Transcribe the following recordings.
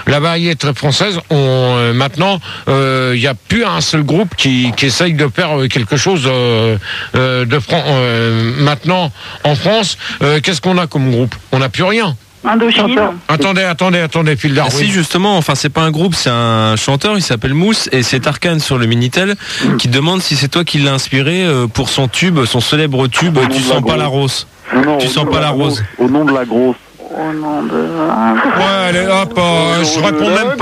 la variété française, maintenant, il n'y a plus un seul groupe qui essaye de faire quelque chose maintenant, en France, qu'est-ce qu'on a comme groupe? On n'a plus rien. Indochine. Attendez, Phil Darwin. Si, justement, enfin, c'est pas un groupe, c'est un chanteur, il s'appelle Mousse, et c'est Tarkan sur le Minitel qui demande si c'est toi qui l'as inspiré pour son tube, son célèbre tube, Tu sens pas la rose. Non, Tu sens pas la rose. Au nom de la grosse. Au nom de... Ouais, allez, hop, je réponds même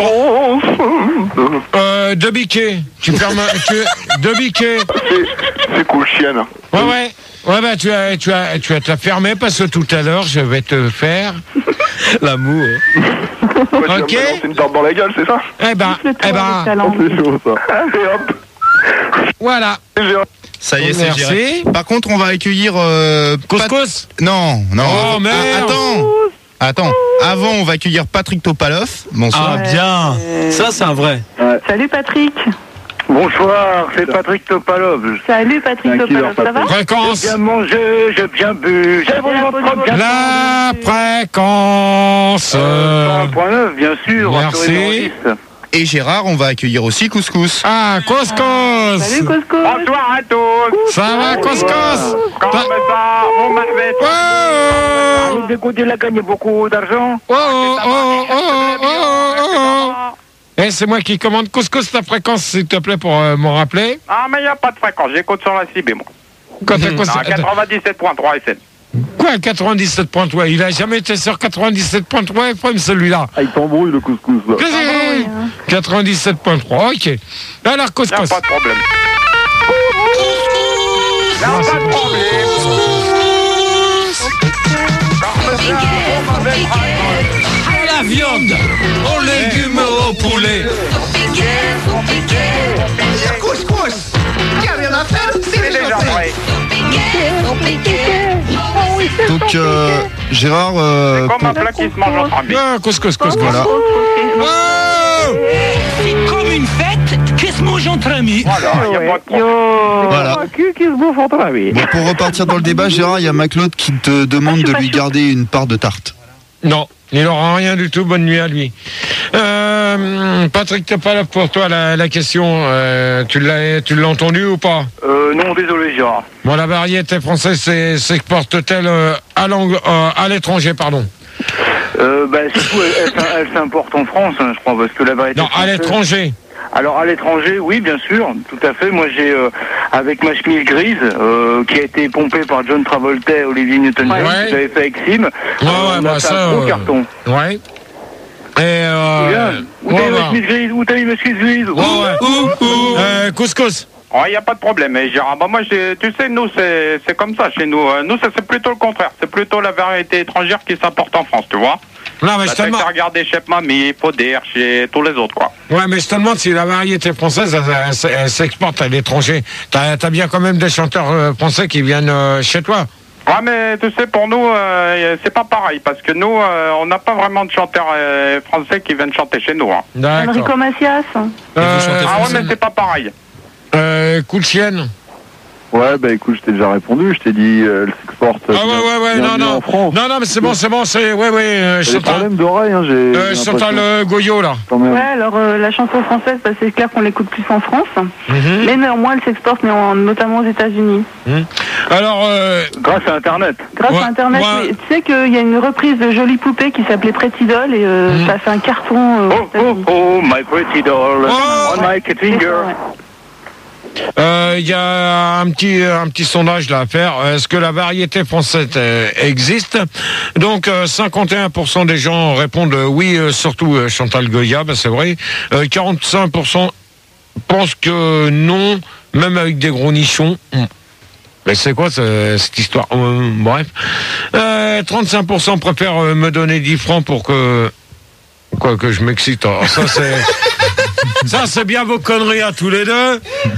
pas. De Biquet. Tu fermes... De Biquet. C'est cool, chienne. Ouais, bah tu vas te la fermer parce que tout à l'heure, je vais te faire... L'amour. Ok. C'est une tarte dans la gueule, c'est ça? Eh ben... C'est chaud, ça. Allez, hop. Voilà. Ça y est, c'est Merci. géré. Par contre, on va accueillir... Couscous. Non. Oh, merde. Attends. Avant, on va accueillir Patrick Topalov. Bonsoir. Ah, bien. Ça, c'est un vrai. Salut Patrick. Bonsoir, c'est Patrick Topalov. Salut Patrick Topalov, ça va? Fréquence. J'ai bien mangé, j'ai bien bu, j'ai vraiment trop bien La fréquence. 101.9, bien sûr. Merci. Et Gérard, on va accueillir aussi Couscous. Ah, Couscous. Salut Couscous. Bonsoir à tous. Ça va, Couscous? Comment ça, vous m'avez Oh, dégoûté, il a gagné beaucoup d'argent. Eh, c'est moi qui commande. Couscous, ta fréquence, s'il te plaît, pour m'en rappeler. Ah, mais il n'y a pas de fréquence, j'écoute sur la CB, moi. Quand t'as quoi, 97.3 FM. Quoi, 97.3? Il a jamais été sur 97.3 FM, celui-là. Ah, il t'embrouille, le couscous, là. 97.3, ok. Alors, Il n'y a Couscous. pas de problème. Il n'y a pas de problème. La viande, aux légumes, au poulet. Couscous. Il n'y a rien à faire, c'est déjà fait. Donc, Gérard... C'est comme un plat qui se mange entre amis. Ah, Couscous. Voilà. C'est comme une fête qui se mange entre amis. Voilà, il n'y a pas de problème. Voilà. Qui se bouffe entre amis. Bon, pour repartir dans le débat, Gérard, il y a Maclaude qui te demande de lui garder une part de tarte. Non, il n'aura rien du tout. Bonne nuit à lui. Patrick Topalov, pour toi, la question, tu l'as entendu ou pas? Non, désolé, Gérard. Bon, la variété française s'exporte-t-elle à l'étranger, pardon? Surtout, elle s'importe en France, hein, je crois, parce que la variété... Non, à l'étranger. Alors, à l'étranger, oui, bien sûr, tout à fait. Moi, j'ai, avec ma chemise grise, qui a été pompée par John Travolta et Olivier Newton-John, Ouais. que j'avais fait avec Sim, on a fait un gros carton. Ouais. Et Où t'as mis ma chemise grise? Couscous. Il n'y a pas de problème, mais Gérard. Bah, moi, tu sais, nous, c'est comme ça chez nous. Nous, c'est plutôt le contraire. C'est plutôt la variété étrangère qui s'importe en France, tu vois. Non, mais je te demande. Regarder chez Mamie, Poder, chez tous les autres, quoi. Ouais, mais je te demande si la variété française, elle s'exporte à l'étranger. T'as bien quand même des chanteurs français qui viennent chez toi. Ouais, mais tu sais, pour nous, c'est pas pareil, parce que nous, on n'a pas vraiment de chanteurs français qui viennent chanter chez nous. Hein. Enrico Macias. Ah ouais, mais c'est pas pareil. Coup de chienne. Ouais, bah écoute, je t'ai déjà répondu, je t'ai dit, elle s'exporte. En France. Non, mais c'est bon, c'est, ouais, J'ai des problèmes d'oreille, hein, j'ai. Chantal Goyot, là. Ouais, alors la chanson française, c'est clair qu'on l'écoute plus en France, mais néanmoins elle s'exporte notamment aux États-Unis. Alors, grâce à Internet. Grâce à Internet, oui. Tu sais qu'il y a une reprise de Jolie Poupée qui s'appelait Pretty Doll et ça a fait un carton. My Pretty Doll, on my finger. Il y a un petit sondage là à faire. Est-ce que la variété française existe? Donc 51% des gens répondent oui, surtout Chantal Goya, c'est vrai. 45% pensent que non, même avec des gros nichons. Mais c'est quoi cette histoire? Bref. 35% préfèrent me donner 10 francs pour que je m'excite. Alors, ça, c'est bien vos conneries à tous les deux.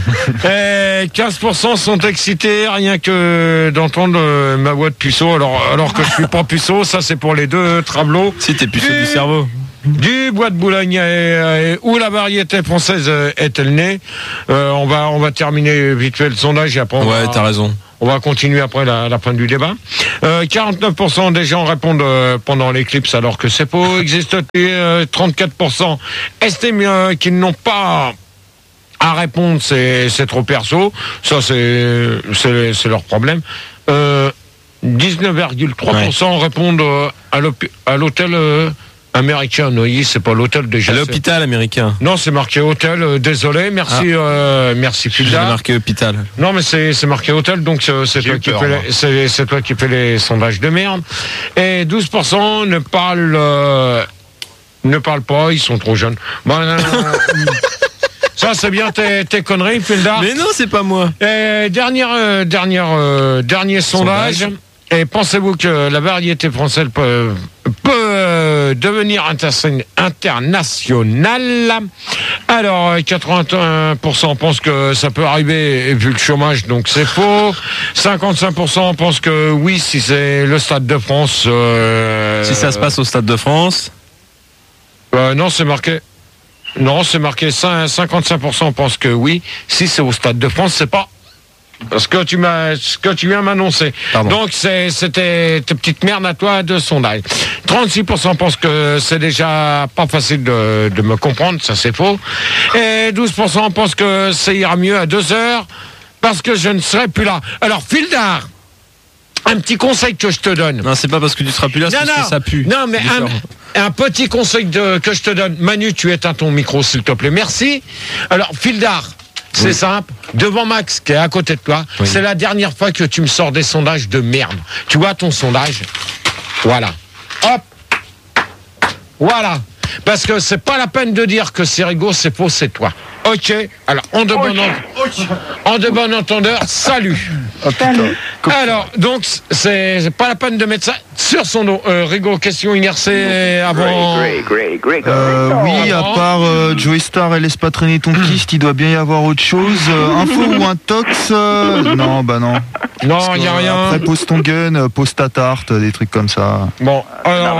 Et 15% sont excités rien que d'entendre ma voix de puceau. Alors que je suis pas puceau, ça c'est pour les deux travelots. Si t'es puceau du cerveau. Du bois de Boulogne où la variété française est-elle née? On va terminer vite fait le sondage et après t'as raison. On va continuer après la fin du débat. 49% des gens répondent pendant l'éclipse alors que c'est faux. Existe 34% estiment qu'ils n'ont pas à répondre, c'est trop perso. Ça, c'est leur problème. 19,3% répondent à l'hôtel américain. Non, c'est pas l'hôtel déjà. À l'hôpital américain. Non, c'est marqué hôtel. Désolé, merci, merci Fulda. C'est marqué hôpital. Non, mais c'est marqué hôtel, donc c'est toi qui fais les sondages de merde. Et 12% ne parlent pas, ils sont trop jeunes. Ça, c'est bien tes conneries, Fulda. Mais non, c'est pas moi. Et dernier sondage. Et pensez-vous que la variété française peut devenir internationale? Alors, 81% pensent que ça peut arriver vu le chômage, donc c'est faux. 55% pensent que oui, si c'est le Stade de France. Si ça se passe au Stade de France? Non, c'est marqué. Non, c'est marqué 55% pensent que oui. Si c'est au Stade de France, c'est pas ce que tu viens m'annoncer. Donc c'était tes petites merdes à toi de sondage. 36% pensent que c'est déjà pas facile de me comprendre, ça c'est faux. Et 12% pensent que ça ira mieux à 2 heures parce que je ne serai plus là. Alors Fildar, un petit conseil que je te donne. Non, c'est pas parce que tu seras plus là, c'est parce que ça pue. Non, mais un petit conseil que je te donne. Manu, tu éteins ton micro, s'il te plaît. Merci. Alors, Fildar, c'est simple. Devant Max, qui est à côté de toi, c'est la dernière fois que tu me sors des sondages de merde. Tu vois ton sondage? Voilà. Hop. Voilà. Parce que c'est pas la peine de dire que c'est Rigaud, c'est faux, c'est toi. Ok. Alors, en de bon entendeur, salut. Alors, donc, c'est pas la peine de mettre ça sur son dos. Rigaud, question inversée avant. Oui, à part Joey Star et laisse pas traîner ton kyste, il doit bien y avoir autre chose. Info ou un tox? Non, bah non. Non, il n'y a rien. Après, pose ton gun, pose ta tarte, des trucs comme ça. Bon, alors.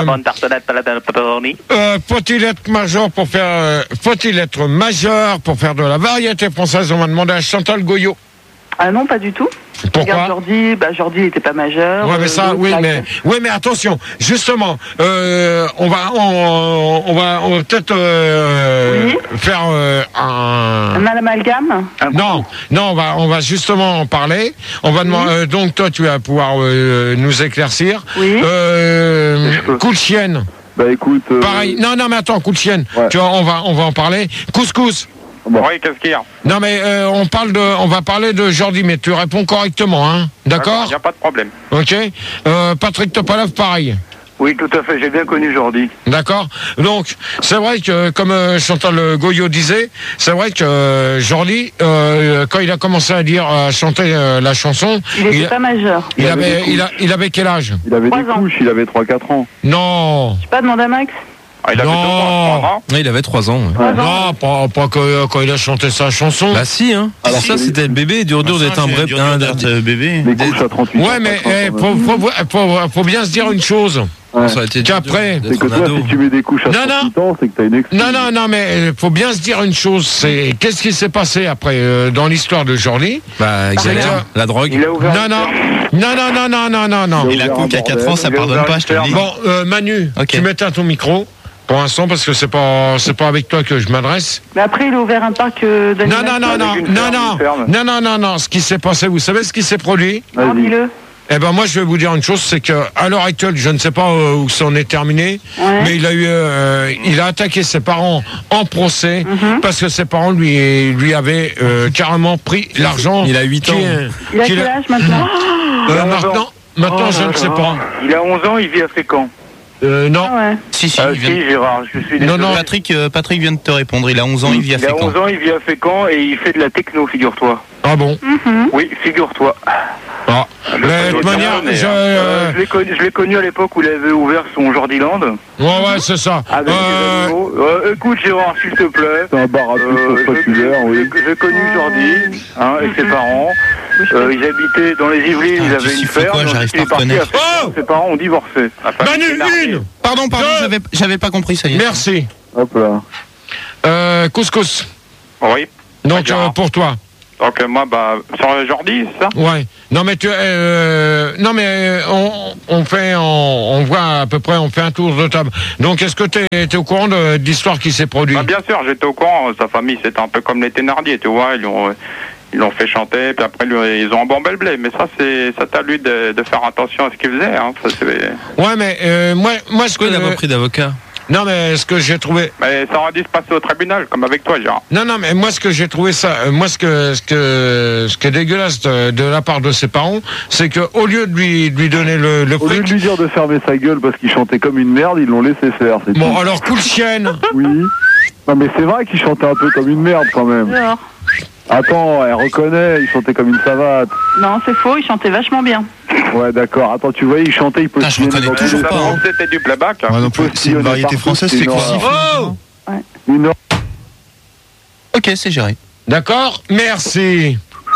Faut-il être majeur pour faire. Faut-il être majeur pour faire de la variété française? On va demander à Chantal Goyot. Ah non, pas du tout. Pourquoi? Jordi, il n'était pas majeur. Ouais, mais ça, oui, mais attention. Justement, on va peut-être faire un amalgame. Non, on va justement en parler. On va demander. Donc toi, tu vas pouvoir nous éclaircir. Oui. Coup de chienne. Bah écoute. Pareil. Non, mais attends, coup de chienne. Ouais. Tu vois, on va en parler. Couscous. Bon. Oui, qu'est-ce qu'il y a? Non, mais on va parler de Jordi, mais tu réponds correctement, hein? D'accord? Il n'y a pas de problème. Ok. Patrick Topalov, pareil. Oui, tout à fait, j'ai bien connu Jordi. D'accord. Donc, c'est vrai que, comme Chantal Goyot disait, c'est vrai que Jordi, quand il a commencé à chanter la chanson... Il n'était pas majeur. Il avait quel âge? Il avait 3 des ans. couches, il avait 3-4 ans. Non. Je sais pas, demande à Max. Ah, il avait 2 ans, Il avait 3 ans. Ouais. Non, pas quand il a chanté sa chanson. Bah si, hein. Alors ça, c'était le bébé. Dur d'être un vrai bébé. Des couches à 38 ans. Ouais, mais faut bien se dire une chose. Ouais. Ça a été Qu'après... C'est que toi, si tu mets des couches à 38 ans, c'est que t'as une excuse. Non, mais faut bien se dire une chose. C'est qu'est-ce qui s'est passé après dans l'histoire de Jordi? Bah, la drogue. Il a ouvert. Non. Et la coque à 4 ans, ça pardonne pas, je te le dis. Bon, Manu, Ok. tu m'éteins ton micro. Pour l'instant, parce que c'est pas avec toi que je m'adresse. Mais après, il a ouvert un parc d'animation. Non. Ce qui s'est passé, vous savez ce qui s'est produit? Non, dis-le. Eh ben moi, je vais vous dire une chose, c'est que à l'heure actuelle, je ne sais pas où ça en est terminé, mais il a attaqué ses parents en procès parce que ses parents lui avaient carrément pris l'argent. Il a 8 ans. Il a quel âge maintenant? Maintenant, je ne sais pas. Il a 11 ans, il vit à Fécamp. Non. Ah ouais. Si, Si, Gérard, je suis désolé. Non. Patrick vient de te répondre. Il a 11 ans, il vit à Il a Fécamp. 11 ans, il vit à Fécamp et il fait de la techno, figure-toi. Ah bon? Oui, figure-toi. Ah. De toute manière, je l'ai connu à l'époque où il avait ouvert son Jordiland. Ouais, c'est ça. Avec des animaux. Écoute, Gérard, s'il te plaît. C'est un bar à J'ai connu Jordi et ses parents. Ils habitaient dans les Yvelines, ils avaient une ferme. J'arrive pas à reconnaître. Ses parents ont divorcé. Manu, une. Pardon, j'avais pas compris, ça y est. Merci. Hop là. Couscous. Oui. Donc, pour toi. Donc moi, sur Jordi, c'est ça? Ouais. Non mais on voit à peu près, on fait un tour de table. Donc est-ce que tu es au courant de l'histoire qui s'est produite? Bien sûr, j'étais au courant. Sa famille, c'était un peu comme les Thénardier, tu vois. Ils l'ont fait chanter, puis après ils ont embombé le blé. Mais ça, c'est à lui de faire attention à ce qu'il faisait. Hein. Ça, ouais, mais moi ce que il n'a pas pris d'avocat. Non, mais ce que j'ai trouvé. Mais ça aurait dû se passer au tribunal, comme avec toi, Gérard. Non, mais moi, ce que j'ai trouvé ce qui est dégueulasse de la part de ses parents, c'est qu'au lieu de lui donner le fric. Au lieu de lui dire de fermer sa gueule parce qu'il chantait comme une merde, ils l'ont laissé faire. Bon, alors, coup de chienne. Oui. Non, mais c'est vrai qu'il chantait un peu comme une merde quand même. Alors. Attends, elle reconnaît, il chantait comme une savate. Non, c'est faux, il chantait vachement bien. Ouais, d'accord. Attends, tu voyais, il chantait, il peut. Je reconnais toujours pas. Hein. C'était du playback. Ouais, non, c'est une variété française, c'est quoi? Oh ouais. Ok, c'est géré. D'accord, merci.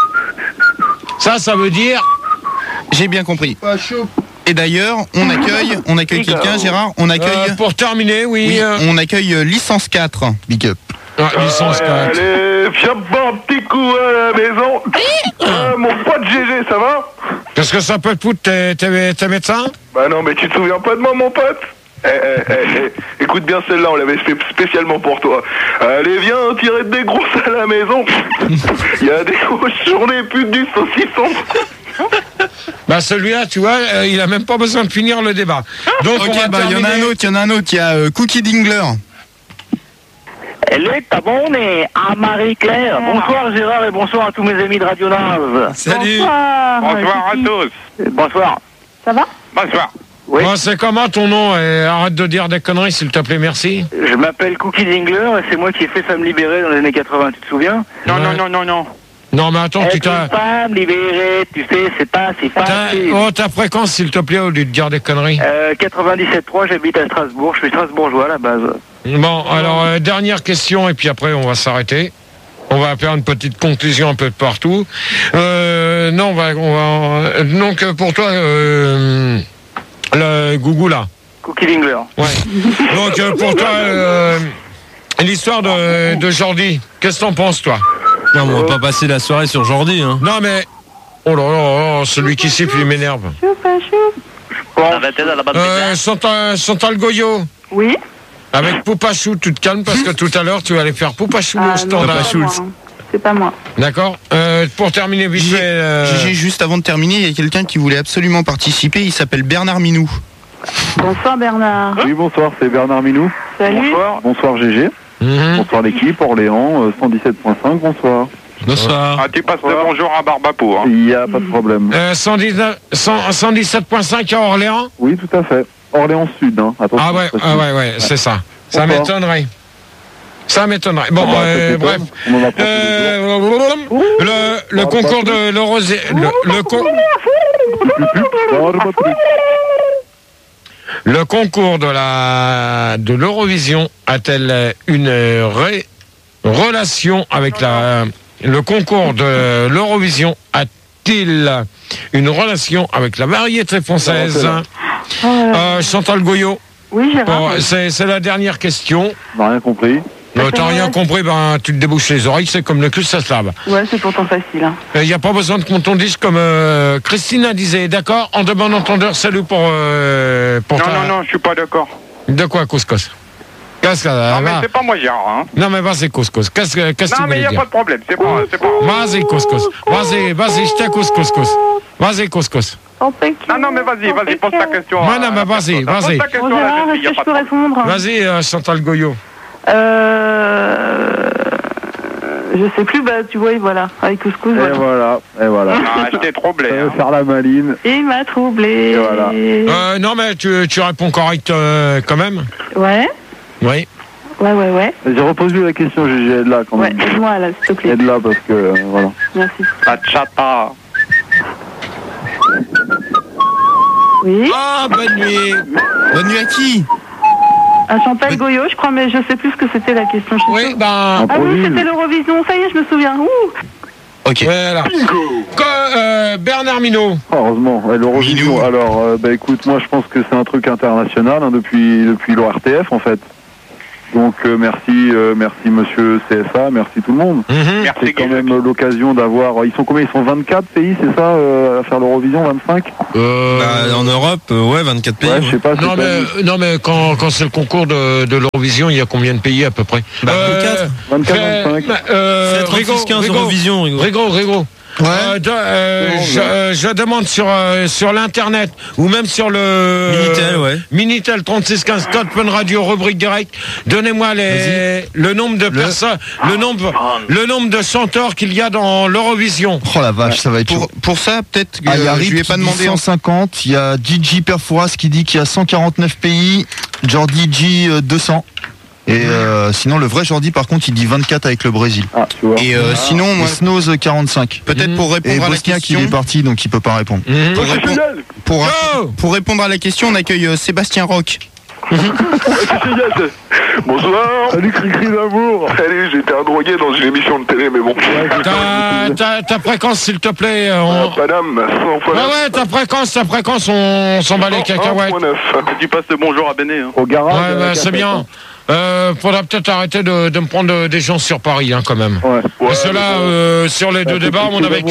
Ça veut dire. J'ai bien compris. Et d'ailleurs, on accueille quelqu'un, Gérard. On accueille. Pour terminer, oui. On accueille licence 4. Big up. Licence 4. Allez, viens boire un petit coup à la maison. Mon pote GG, ça va? Qu'est-ce que ça peut te foutre, t'es médecin? Bah non, mais tu te souviens pas de moi, mon pote? Écoute bien celle-là, on l'avait fait spécialement pour toi. Allez, viens tirer des grosses à la maison. Il y a des grosses journées, plus du saucisson. Bah celui-là, tu vois, il a même pas besoin de finir le débat. Donc ok, il y en a un autre, il y a Cookie Dingler. Elle est abonnée à Marie-Claire. Bonsoir Gérard et bonsoir à tous mes amis de Radio Nave. Salut. Bonsoir à tous. Bonsoir. Ça va? Bonsoir. Oui. Bon, c'est comment ton nom? Arrête de dire des conneries, s'il te plaît, merci. Je m'appelle Cookie Dingler et c'est moi qui ai fait Femme Libérée dans les années 80, tu te souviens? Non. Non, mais attends, tu t'as... Femme libérée, tu sais, c'est pas si facile. Ta fréquence, s'il te plaît, au lieu de dire des conneries. 97.3, j'habite à Strasbourg, je suis strasbourgeois à la base. Bon, alors, dernière question, et puis après, on va s'arrêter. On va faire une petite conclusion un peu de partout. Non, donc, pour toi, le Gougou, là. Cookie Dingler. Ouais. Donc, pour toi, l'histoire de Jordi, qu'est-ce que t'en penses, toi? Non, on va pas passer la soirée sur Jordi, hein. Non, mais... Oh là là, celui qui siffle, il m'énerve. Chantal Goyo. Oui. Avec Poupachou, tu te calmes parce que tout à l'heure, tu allais faire Poupachou au standard. C'est pas moi. D'accord. Pour terminer vite fait... Gégé, juste avant de terminer, il y a quelqu'un qui voulait absolument participer, il s'appelle Bernard Minou. Bonsoir Bernard. Oui, bonsoir, c'est Bernard Minou. Salut. Bonsoir GG. Bonsoir l'équipe, Orléans, 117.5, bonsoir. Bonsoir. Ah, tu passes le bonjour à Barbapou. Hein. Il n'y a pas de problème. 117.5 à Orléans? Oui, tout à fait. Orléans Sud, hein. Attention, ouais, c'est ça. Ça m'étonnerait. Bon, bref. Le concours de Le concours de l'Eurovision a-t-elle une relation avec le concours de l'Eurovision a-t-il une relation avec la variété française? Chantal Goyo. Oui, Gérard. C'est la dernière question. On n'a rien compris. T'as rien compris, tu te débouches les oreilles, c'est comme le cul, ça se lave. Ouais, c'est pourtant facile. Il n'y a pas besoin de qu'on dise comme Christina disait, d'accord? En de bon entendeur, salut pour Non, je suis pas d'accord. De quoi, couscous? Non, mais c'est pas moi, Gérard. Hein. Non, mais vas-y, couscous. Qu'est-ce que tu veux dire? Non, mais il n'y a pas de problème, c'est pas. Vas-y, couscous. Vas-y, je t'écoute, couscous. Vas-y, couscous. Non, mais vas-y, pose ta question. Non, mais vas-y. Gérard, est-ce que je peux répondre? Vas-y, Chantal Goyo. Je sais plus, tu vois, voilà, avec couscous. Et voilà. Ah, je t'ai troublé. Faire la maline. Il m'a troublé. Et voilà. Non, mais tu réponds correct quand même? Ouais. Oui. Ouais. J'ai reposé la question, GG, aide-la quand même. Ouais, aide-moi là, s'il te plaît. Aide-la parce que, voilà. Merci. Bachata. Oui. Ah, bonne nuit. Bonne nuit à qui? À Chantal Goyo, je crois, mais je sais plus ce que c'était la question. Oui, Ah oui, c'était l'Eurovision, ça y est, je me souviens. Ok. Voilà. Bernard Minou. Heureusement, l'Eurovision. Alors, écoute, moi je pense que c'est un truc international, hein, depuis l'ORTF en fait. Donc merci monsieur CSA, merci tout le monde. Merci, c'est quand même l'occasion d'avoir... Ils sont combien? Ils sont 24 pays, c'est ça, à faire l'Eurovision, 25 En Europe, 24 pays. Ouais, je sais pas. Non mais quand c'est le concours de l'Eurovision, il y a combien de pays à peu près? 24. 25. C'est 36-15 Eurovision, Rigo. Ouais. Je demande sur l'internet ou même sur le Minitel 3615 code Fun Radio rubrique direct. Donnez-moi le nombre de personnes, le nombre de chanteurs qu'il y a dans l'Eurovision. Oh la vache, ça va être chaud. Pour ça, peut-être que il y a je lui ai pas demandé. 150. Il y a Gigi Perfouras qui dit qu'il y a 149 pays. Jordi G 200. Et sinon le vrai Jordi par contre il dit 24 avec le Brésil. Ah, tu vois. Et sinon moi, Snows 45. peut-être pour répondre Et à la Bosnia question. qui est parti donc il peut pas répondre. Pour répondre à la question, on accueille Sébastien Roch. C'est génial. Bonsoir. Salut Cricri d'amour. Salut, j'étais un drogué dans une émission de télé, mais bon. Ta fréquence s'il te plaît. Madame, 100 Ouais, ta fréquence, on s'en bat les cacahuètes. 1.9. Tu passes le bonjour à Béné. Hein. Au garage. Ouais, bah, c'est bien. Faudra peut-être arrêter de me prendre des gens sur Paris, hein, quand même. Ouais. Parce que là, sur les deux débats, on avait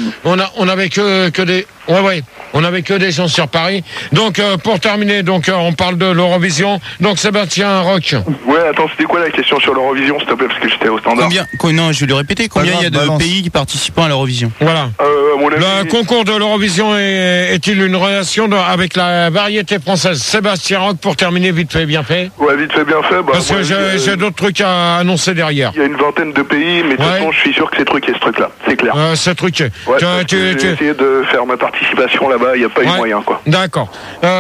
que des. Ouais. On avait que des gens sur Paris. Donc, pour terminer, on parle de l'Eurovision. Donc, Sébastien Roch. Ouais, attends, c'était quoi la question sur l'Eurovision, s'il te plaît, parce que j'étais au standard. Non, je vais le répéter. Combien il y a de pays qui participent à l'Eurovision? Voilà. Le concours de l'Eurovision est-il une relation avec la variété française? Sébastien Roch, pour terminer, vite fait, bien fait. Ouais, vite fait, bien fait. Bah, parce que j'ai d'autres trucs à annoncer derrière. Il y a une vingtaine de pays, mais de toute façon, je suis sûr que c'est truqué, ce truc-là. C'est clair. C'est truqué. Ouais, j'ai essayé de faire ma participation là-bas, il n'y a pas eu moyen, quoi. D'accord.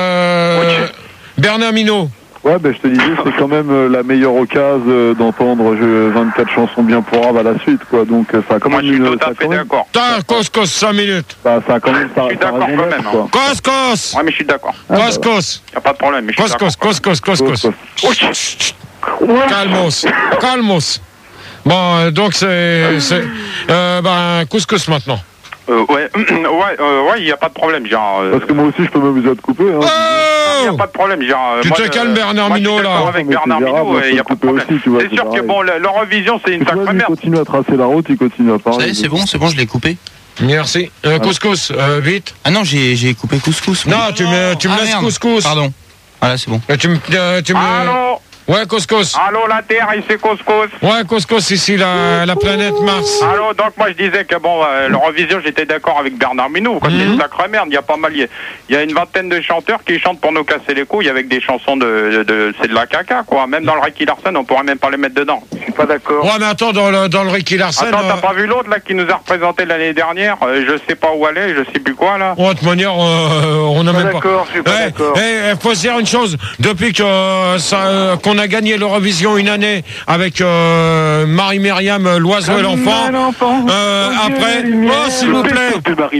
Bernard Minaud. Ouais, je te disais, c'est quand même la meilleure occasion d'entendre 24 chansons bien pour à la suite, quoi. Donc ça a quand même je suis tout à fait d'accord. Cos, 5 minutes. Ça a quand même... Je suis d'accord quand même. Hein. Cos. Ouais, mais je suis d'accord. Cos. Y a pas de problème. Mais je suis d'accord. Calmos. Bon, donc c'est couscous maintenant. Il n'y a pas de problème. Parce que moi aussi, je peux m'amuser à te couper. Hein. Il n'y a pas de problème. Tu te calmes, Bernard Minaud, là. Avec Bernard Minaud, il n'y a pas de problème. C'est sûr que l'Eurovision, c'est une sacrée merde. Il continue à tracer la route, il continue à parler. C'est bon, je l'ai coupé. Merci. Couscous, vite. Ah non, j'ai coupé couscous. Non, tu me laisses couscous. Pardon. Voilà, c'est bon. Allô. Ouais, couscous. Allô, la Terre, ici couscous. Ouais, couscous, ici, la planète Mars. Allô, donc moi je disais que l'Eurovision, j'étais d'accord avec Bernard Minaud. C'est une sacrée merde, il y a pas mal. Il y a une vingtaine de chanteurs qui chantent pour nous casser les couilles avec des chansons c'est de la caca, quoi. Même dans le Ricky Larson, on pourrait même pas les mettre dedans. Je suis pas d'accord. Ouais, mais attends, dans le Ricky Larson. Attends, t'as pas vu l'autre là qui nous a représenté l'année dernière? Je sais pas où aller, je sais plus quoi là. De toute manière, on n'a même pas. D'accord, je suis pas d'accord. Faut se dire une chose. Depuis que qu'on a gagné l'Eurovision une année avec Marie-Myriam, l'oiseau et l'enfant. Après, s'il vous plaît.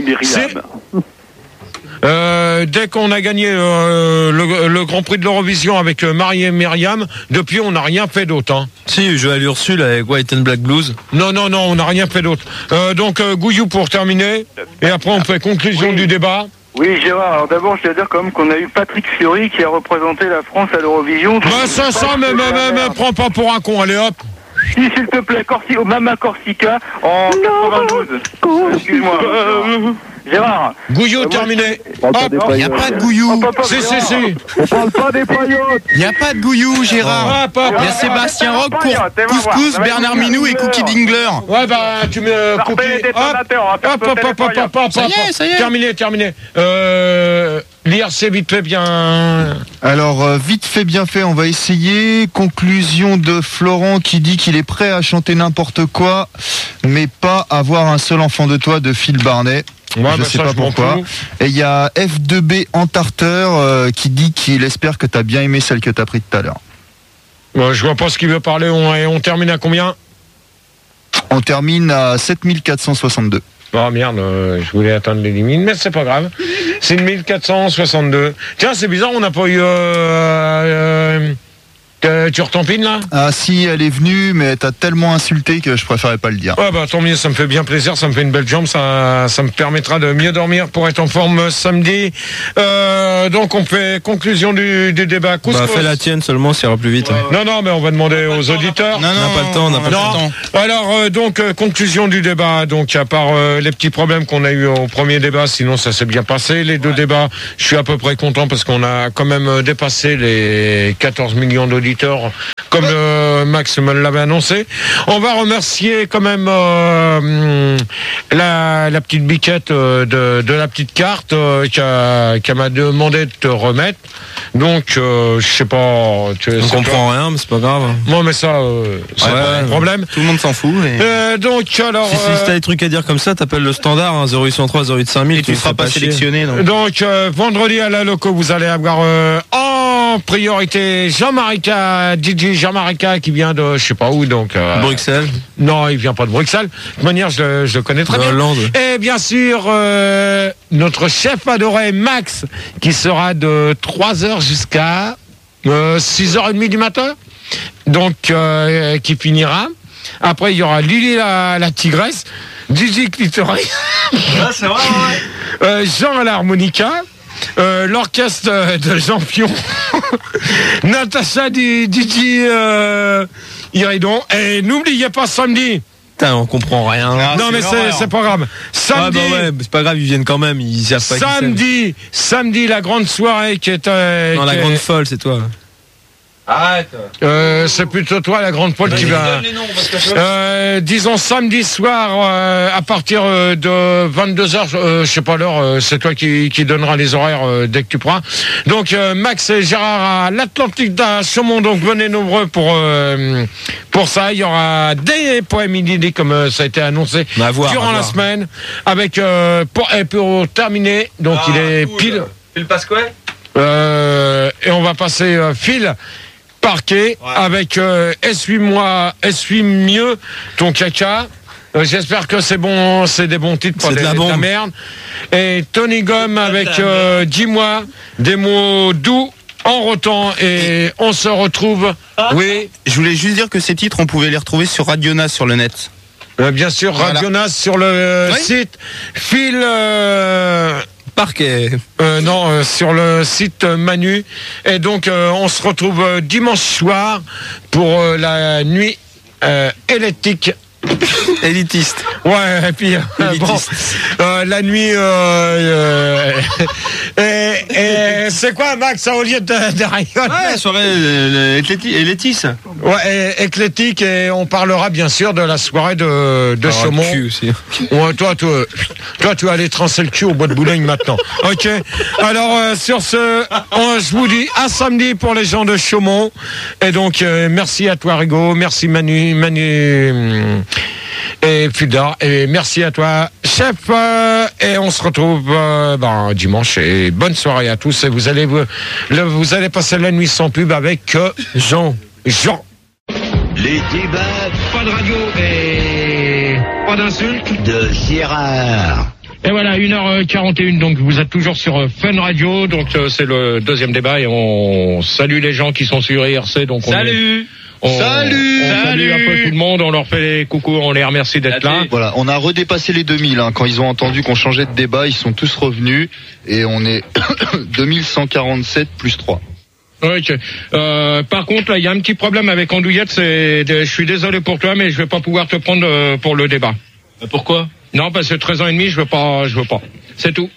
Dès qu'on a gagné le Grand Prix de l'Eurovision avec Marie-Myriam, depuis on n'a rien fait d'autre. Hein. Si, Joël Ursule avec White and Black Blues. Non, on n'a rien fait d'autre. Donc Gouillou pour terminer, et après on fait conclusion du débat. Oui, Gérard, alors d'abord, je dois dire quand même qu'on a eu Patrick Fiori qui a représenté la France à l'Eurovision. Ça me prends pas pour un con, allez hop. Si, s'il te plaît, Mama Corsica en 92. Excuse-moi. Gérard. Gouillou terminé. Il n'y a pas de Gouillou. Si. On parle pas des paillotes. Il n'y a pas de Gouillou, Gérard. Il y a Sébastien Roch pour Couscous, Bernard Minaud et Cookie Dingler. Ouais, tu me coupes. Ça y est. Terminé. L'IRC vite fait bien. Alors, vite fait, bien fait, on va essayer. Conclusion de Florent qui dit qu'il est prêt à chanter n'importe quoi, mais pas avoir un seul enfant de toi de Phil Barnet. Je sais pas pourquoi. Et il y a F2B Entarter qui dit qu'il espère que t'as bien aimé celle que t'as pris tout à l'heure. Je vois pas ce qu'il veut parler. On termine à combien? On termine à 7462. Oh merde, je voulais atteindre les limites, mais c'est pas grave. C'est 1462. Tiens, c'est bizarre, on n'a pas eu Tu retampines là? Ah si, elle est venue, mais t'as tellement insulté que je préférais pas le dire. Ouais, bah tant mieux, ça me fait bien plaisir, ça me fait une belle jambe, ça me permettra de mieux dormir pour être en forme samedi. Donc on fait conclusion du débat. Fais la tienne seulement, ça ira plus vite. Non, mais on va demander aux auditeurs. Non, on n'a pas le temps, Alors conclusion du débat. Donc à part les petits problèmes qu'on a eu au premier débat, sinon ça s'est bien passé. Les deux débats, je suis à peu près content parce qu'on a quand même dépassé les 14 millions d'auditeurs. Comme Max me l'avait annoncé. On va remercier quand même la petite biquette de la petite carte qui m'a demandé de te remettre. Donc, je sais pas... On comprend rien, mais c'est pas grave. Moi, mais ça, c'est pas un problème. Tout le monde s'en fout. Donc, alors... Si t'as des trucs à dire comme ça, t'appelles le standard, 0803 08 5000. Et tu seras pas sélectionné. Donc, vendredi à la loco, vous allez avoir en priorité Jean-Marica, DJ Jean-Marica qui vient de je sais pas où, donc Bruxelles. Non, il vient pas de Bruxelles. De toute manière, je le connais très bien. Hollande. Et bien sûr, notre chef adoré Max qui sera de 3h jusqu'à 6h30 du matin. Donc qui finira. Après, il y aura Lily la tigresse, Gigi Clitoris. Ah, c'est vrai, ouais. Jean à l'harmonica. L'orchestre de Jean Pion, Natacha Didi Iridon, et n'oubliez pas samedi. Putain, on comprend rien. Non mais c'est pas grave. Samedi, c'est pas grave, ils viennent quand même. Ils savent pas. Samedi, la grande soirée qui est. Non, la grande folle, c'est toi. Arrête. C'est plutôt toi la grande folle qui va. Disons samedi soir à partir de 22h, je sais pas l'heure, c'est toi qui donnera les horaires dès que tu pourras. Donc Max et Gérard à l'Atlantique à Chaumont, donc venez nombreux pour ça. Il y aura des poèmes inédits comme ça a été annoncé durant la semaine avec pour terminer. Donc il est pile. Phil Pasquet. Et on va passer Phil Parquet avec essuie mieux ton caca. J'espère que c'est bon, c'est des bons titres, pas de la merde. Et Tony Gomme avec dis-moi des mots doux en rotant, et on se retrouve. Oui. Je voulais juste dire que ces titres, on pouvait les retrouver sur Radionas sur le net. Bien sûr, voilà. Radionas sur le site. Phil Parquet. Sur le site Manu. Et donc, on se retrouve dimanche soir pour la nuit électrique. Élitiste. Ouais, et puis la nuit et c'est quoi Max au lieu de rien? Ouais, soirée éclectique. Ouais, éclectique, et on parlera bien sûr de la soirée de Chaumont. Aussi. Ouais, toi tu vas aller transer le cul au bois de Boulogne maintenant. OK. Alors sur ce, je vous dis à samedi pour les gens de Chaumont. Et donc merci à toi Rigo, merci Manu et Fulda, et merci à toi chef, et on se retrouve dimanche, et bonne soirée à tous, et vous allez passer la nuit sans pub avec Jean. Les débats, pas de radio et pas d'insultes de Gérard. Et voilà, 1h41, donc vous êtes toujours sur Fun Radio, donc c'est le deuxième débat, et on salue les gens qui sont sur IRC, donc Salut. On salue un peu tout le monde, on leur fait les coucous, on les remercie d'être là. Voilà, on a redépassé les 2000, quand ils ont entendu qu'on changeait de débat, ils sont tous revenus, et on est 2147 plus 3. Ok. Par contre, là, il y a un petit problème avec Andouillette, je suis désolé pour toi, mais je vais pas pouvoir te prendre pour le débat. Pourquoi? Non, parce que 13 ans et demi, je veux pas. C'est tout.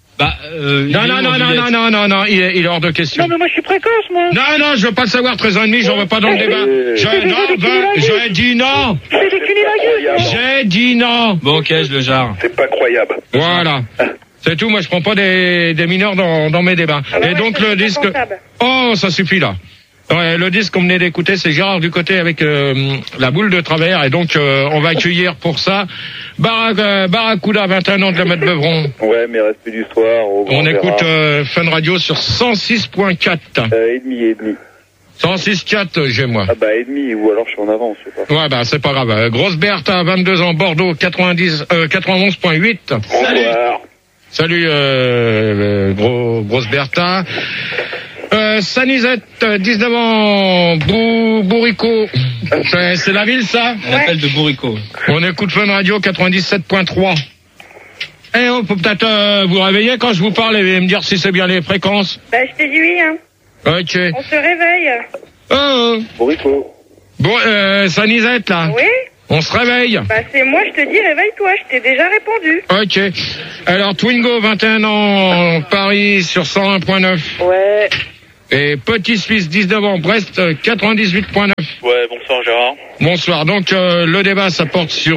Non, il est hors de question. Non, mais moi je suis précoce, moi. Non, je veux pas le savoir, 13 ans et demi, j'en veux pas dans le débat. J'ai dit non. J'ai dit non. Bon, ok, je le jarre. C'est pas croyable. Voilà. C'est tout, moi je prends pas des mineurs dans mes débats. Et donc le disque... Oh, ça suffit là. Ouais, le disque qu'on venait d'écouter, c'est Gérard Ducoté avec la boule de travers, et donc on va accueillir pour ça Barracuda, 21 ans de la Mat Beuvron. Ouais, mais respect du soir. On écoute Fun Radio sur 106.4. Et demi. 106.4, j'ai moi. Ah bah et demi, ou alors je suis en avance, je sais pas. Ouais, c'est pas grave. Grosse Berthe à 22 ans, Bordeaux, 91.8. Bonsoir. Salut Grosse Bertha. Sanisette, 19 ans, Bourrico. C'est la ville, ça? On appelle de Bourrico. On écoute Fun Radio 97.3. Eh, on peut peut-être vous réveiller quand je vous parle et me dire si c'est bien les fréquences. Bah, je t'ai dit oui, hein. Ok. On se réveille. Oh. Bourrico. Bon, Sanisette, là. Oui? On se réveille. Bah, c'est moi, je te dis, réveille-toi, je t'ai déjà répondu. Ok. Alors, Twingo, 21 ans, Paris, sur 101.9. Ouais. Et Petit Suisse, 19 ans, Brest, 98.9. Ouais, bonsoir Gérard. Bonsoir. Donc, le débat, ça porte sur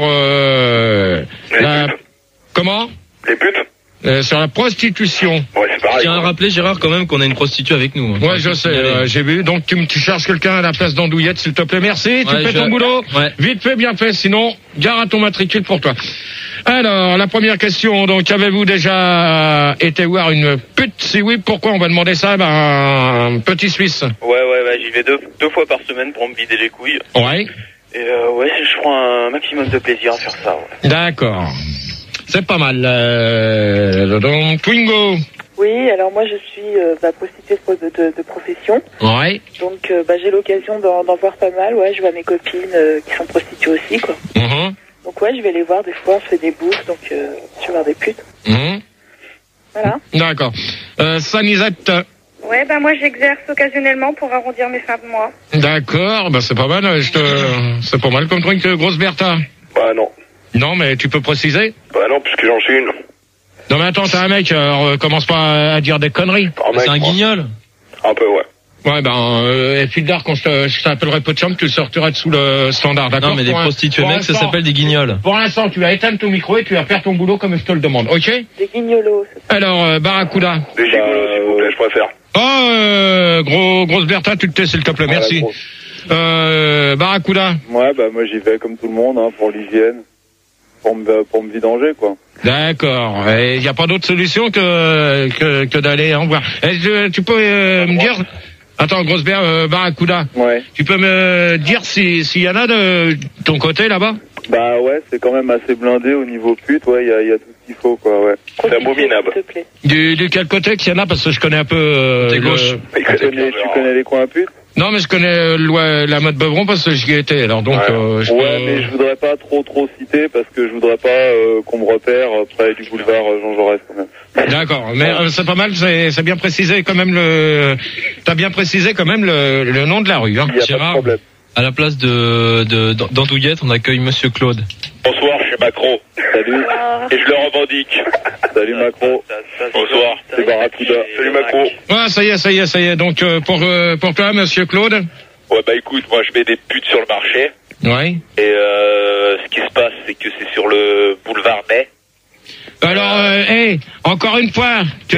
la... Comment? Les putes? Sur la prostitution. Ouais, c'est pareil. Je tiens à rappeler, Gérard, quand même, qu'on a une prostituée avec nous. Ouais, je sais, j'ai vu. Donc, tu cherches quelqu'un à la place d'Andouillette, s'il te plaît. Merci, tu Ouais, fais ton boulot. Ouais. Vite fait, bien fait. Sinon, gare à ton matricule pour toi. Alors, la première question. Donc, avez-vous déjà été voir une pute? Si oui, pourquoi? On va demander ça à un Petit Suisse. Ouais, j'y vais deux fois par semaine pour me vider les couilles. Ouais. Et ouais, je prends un maximum de plaisir à faire ça, ouais. D'accord. C'est pas mal. Donc, Twingo. Oui, alors moi je suis prostituée de profession. Ouais. Donc j'ai l'occasion d'en voir pas mal. Ouais, je vois mes copines qui sont prostituées aussi, quoi. Donc ouais, je vais les voir des fois, on se fait des bouffes, donc je vais voir des putes. Voilà. D'accord. Sanisette. Ouais, bah moi j'exerce occasionnellement pour arrondir mes fins de mois. D'accord, bah c'est pas mal. C'est pas mal comme truc, grosse Bertha. Bah non. Non, mais tu peux préciser? Bah non, puisque j'en suis une. Non mais attends, t'es un mec, commence pas à dire des conneries. C'est un guignol. Un peu, ouais. Ouais, et puis tard, quand je t'appellerai Pocham, tu le sortiras dessous le standard, d'accord? Non, mais des prostituées mecs, ça s'appelle des guignols. Pour l'instant, tu vas éteindre ton micro et tu vas faire ton boulot comme je te le demande, ok? Des guignolos. Alors, Barracuda. Des gigolos, s'il vous plaît, je préfère. Grosse Bertha, tu te tais, s'il te plaît, merci. Barracuda. Ouais, bah moi j'y vais comme tout le monde, hein, pour l'hygiène. Pour me vidanger, quoi. D'accord. Et il n'y a pas d'autre solution que d'aller en voir. Tu peux me dire... Attends, grosse Barracuda. Ouais. Tu peux me dire s'il y en a de ton côté, là-bas? Bah ouais, c'est quand même assez blindé au niveau pute, ouais, il y a tout ce qu'il faut, quoi, ouais. C'est abominable. Du quel côté qu'il y en a? Parce que je connais un peu... T'es gauche. Tu connais les coins putes? Non, mais je connais la mode Beuvron parce que j'y étais, alors donc... mais je voudrais pas trop citer parce que je voudrais pas qu'on me repère près du boulevard Jean Jaurès, quand même. D'accord, mais c'est pas mal, c'est bien précisé quand même t'as bien précisé quand même le nom de la rue, hein. Il y a pas de problème. À la place d'Andouillette, on accueille Monsieur Claude. Bonsoir, je suis Macron. Salut. Et je le revendique. Salut Macron. Bonsoir. C'est Barracuda. Salut Macron. Ouais, ça y est. Donc, pour toi, Monsieur Claude? Ouais, bah écoute, moi je mets des putes sur le marché. Ouais. Et ce qui se passe, c'est que c'est sur le boulevard Ney. Alors, encore une fois,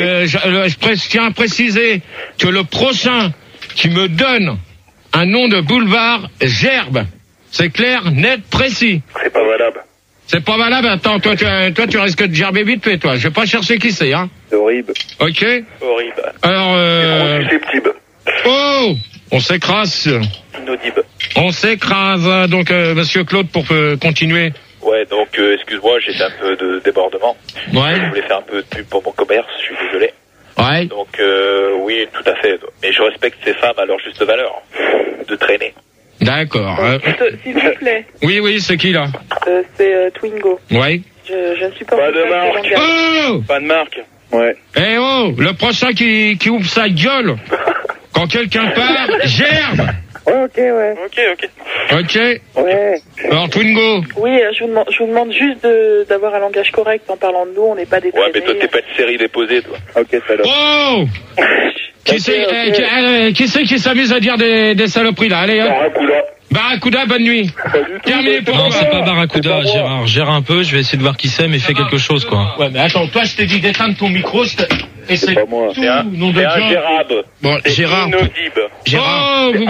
je tiens à préciser que le prochain qui me donne un nom de boulevard gerbe. C'est clair, net, précis. C'est pas valable. C'est pas valable. Attends, toi, tu risques de gerber vite fait, toi. Je vais pas chercher qui c'est, hein. C'est horrible. Ok. Horrible. Alors, C'est trop susceptible. Oh, on s'écrase. Inaudible. On s'écrase. Donc, Monsieur Claude, pour continuer. Ouais, donc excuse-moi, j'étais un peu de débordement. Ouais. Je voulais faire un peu de pub pour mon commerce, je suis désolé. Ouais. Donc oui, tout à fait. Mais je respecte ces femmes à leur juste valeur de traîner. D'accord. S'il vous plaît. Oui, c'est qui là? C'est Twingo. Ouais. Je ne suis pas... Pas de marque. Oh! Pas de marque. Ouais. Eh oh, le prochain qui ouvre sa gueule quand quelqu'un part, gerbe. Ok, ouais. Ok. Ouais. Alors Twingo. Oui, je vous demande juste d'avoir un langage correct en parlant de nous, on n'est pas des Ouais, mais toi t'es pas de série déposée, toi. Ok, ça Oh! Qui c'est qui s'amuse à dire des saloperies là? Allez, Barracuda, bonne nuit. Terminé pour Non, toi. c'est pas Barracuda, Gérard. Gère un peu, je vais essayer de voir qui c'est, mais fais quelque chose, quoi. Ouais, mais attends, toi, je t'ai dit d'éteindre ton micro, et c'est pas moi. tout, C'est un gérable. Bon, Gérard. Gérard. Oh,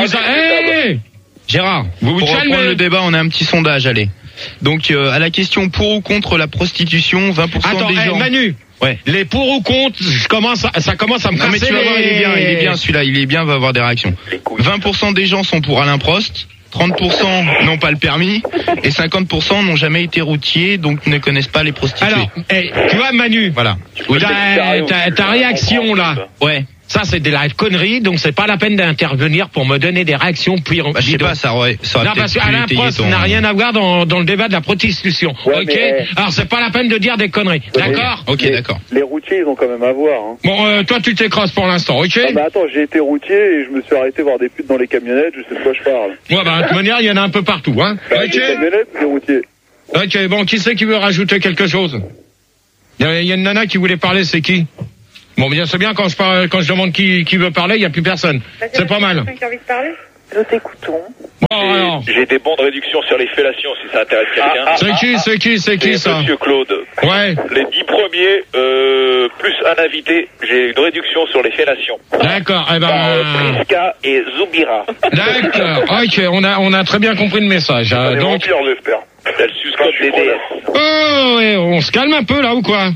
Gérard, vous Pour reprendre calmez. le débat, on a un petit sondage, allez. Donc, à la question pour ou contre la prostitution, 20% Attends, des gens... Manu. Ouais. Les pour ou contre, ça commence à me Non, mais casser tu vas voir, il est bien celui-là, il est bien, va avoir des réactions. 20% des gens sont pour Alain Prost, 30% n'ont pas le permis, et 50% n'ont jamais été routiers, donc ne connaissent pas les prostituées. Alors, tu vois Manu, voilà. ta réaction là, Ouais. Ça, c'est de la connerie, donc c'est pas la peine d'intervenir pour me donner des réactions puis je sais pas, ça aurait non, parce qu'Alain Prost n'a rien à voir dans le débat de la prostitution. Ouais, ok. Alors c'est pas la peine de dire des conneries. D'accord. Ok, d'accord. Les routiers, ils ont quand même à voir. Hein. Bon, toi tu t'écrases pour l'instant, ok. Ah, mais attends, j'ai été routier et je me suis arrêté voir des putes dans les camionnettes, je sais de quoi je parle. Ouais, bah de toute manière, il y en a un peu partout, hein. Les camionnettes, les routiers. Ok, bon, qui c'est qui veut rajouter quelque chose? Il y a une nana qui voulait parler, c'est qui? Bon, bien, c'est bien quand je demande qui veut parler, il n'y a plus personne. C'est pas mal. Qui a envie de parler? Nous t'écoutons. Bon, alors. J'ai des bons de réduction sur les fellations si ça intéresse quelqu'un. C'est qui ça? Monsieur Claude. Ouais. Les 10 premiers, plus un invité, j'ai une réduction sur les fellations. D'accord, eh ben. Priska et Zoubira. D'accord, ok, on a très bien compris le message. Donc. J'espère. Elle suscote des DS. Oh, ouais, on se calme un peu là ou quoi?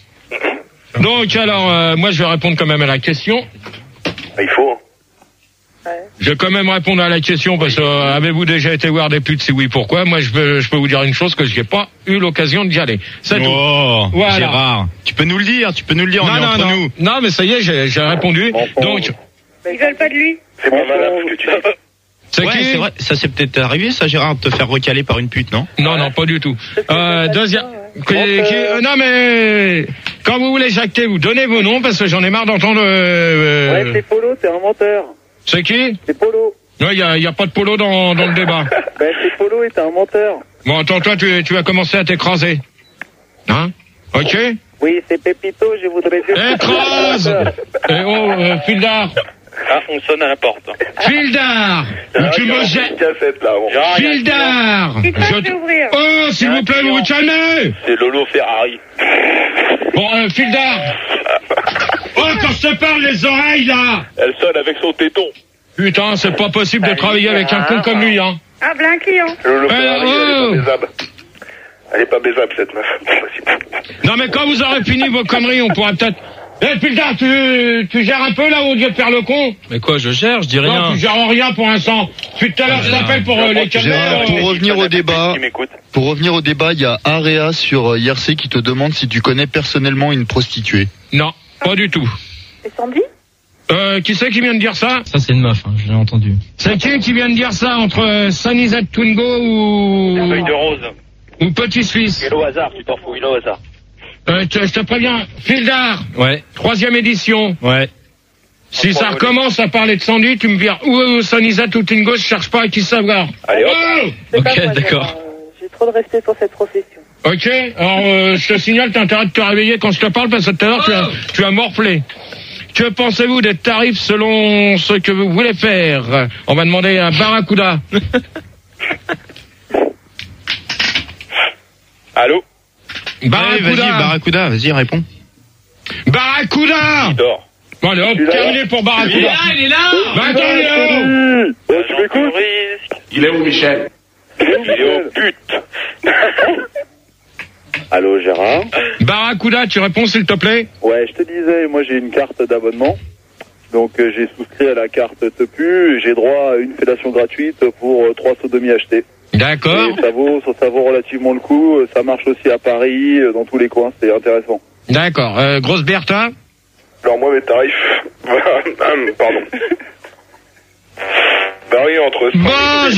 Donc alors, moi je vais répondre quand même à la question. Il faut. Je vais quand même répondre à la question parce que avez-vous déjà été voir des putes? Si oui, pourquoi? Moi je peux vous dire une chose, que j'ai pas eu l'occasion d'y aller. C'est tout. Voilà. Gérard, tu peux nous le dire, on est entre nous. Non, mais ça y est, j'ai répondu. Donc. Ils veulent pas de lui. C'est pas valable ce que tu dis. C'est qui? C'est vrai, ça c'est peut-être arrivé ça, Gérard, de te faire recaler par une pute, non? Non, pas du tout. Deuxième. Non mais quand vous voulez jacter, vous donnez vos noms parce que j'en ai marre d'entendre. Ouais, c'est Polo, t'es un menteur. C'est qui? C'est Polo. Non, y a pas de Polo dans le débat. Ben c'est Polo et t'es un menteur. Bon, attends, toi tu vas commencer à t'écraser. Hein? Ok? Oui, c'est Pépito, je voudrais dire. Écrase! Fildar! Ah, on sonne à la porte. Fildar! Tu me jettes. Fildar! Oh, s'il vous plaît, vous vous calmez! C'est Lolo Ferrari. Bon, Fildar! Oh, quand je te parle, les oreilles, là! Elle sonne avec son téton. Putain, c'est pas possible de travailler avec un con comme lui, hein. Ah, blanc client. Lolo Ferrari, elle est pas baisable, cette meuf. Non, mais quand vous aurez fini vos conneries, on pourra peut-être... Fildar, tu gères un peu là au lieu de faire le con? Mais quoi, je gère, je dis rien. Non, tu gères rien pour l'instant. Depuis tout à l'heure, je t'appelle pour les caméras. Pour revenir au débat, il y a Area sur IRC qui te demande si tu connais personnellement une prostituée. Non, pas du tout. Et Sandy? Qui c'est qui vient de dire ça? Ça c'est une meuf, hein, je l'ai entendu. C'est qui vient de dire ça entre Sunny Twingo ou... Feuille de rose. Ou Petit Suisse? Et au hasard, tu t'en fous, il au hasard. Je te préviens, Fildar. Ouais. 3e édition. Ouais. Si ça recommence à parler de Sandy, tu me vires ou Sanizat ou Tingo, je cherche pas à qui savoir. Allez, hop. C'est Ok, pas moi, d'accord. J'ai trop de respect pour cette profession. Ok, alors je te signale, t'as intérêt de te réveiller quand je te parle parce que tout à l'heure tu as morflé. Que pensez-vous des tarifs selon ce que vous voulez faire? On va demander à Barracuda. Allô? Barracuda, vas-y, réponds. Barracuda! Il dort. Bon, allez, hop, terminé pour Barracuda. Il est là! Bah, attends, Léo! Tu m'écoutes? Il est où, Michel? Il est au but. Allô, Gérard? Barracuda, tu réponds s'il te plaît? Ouais, je te disais, moi j'ai une carte d'abonnement. Donc j'ai souscrit à la carte Tepu et j'ai droit à une fellation gratuite pour 3 sodomies achetées. D'accord. Et ça vaut relativement le coup. Ça marche aussi à Paris, dans tous les coins, c'est intéressant. D'accord. Grosse Bertha? Alors moi mes tarifs... Pardon. Varient entre... Bon,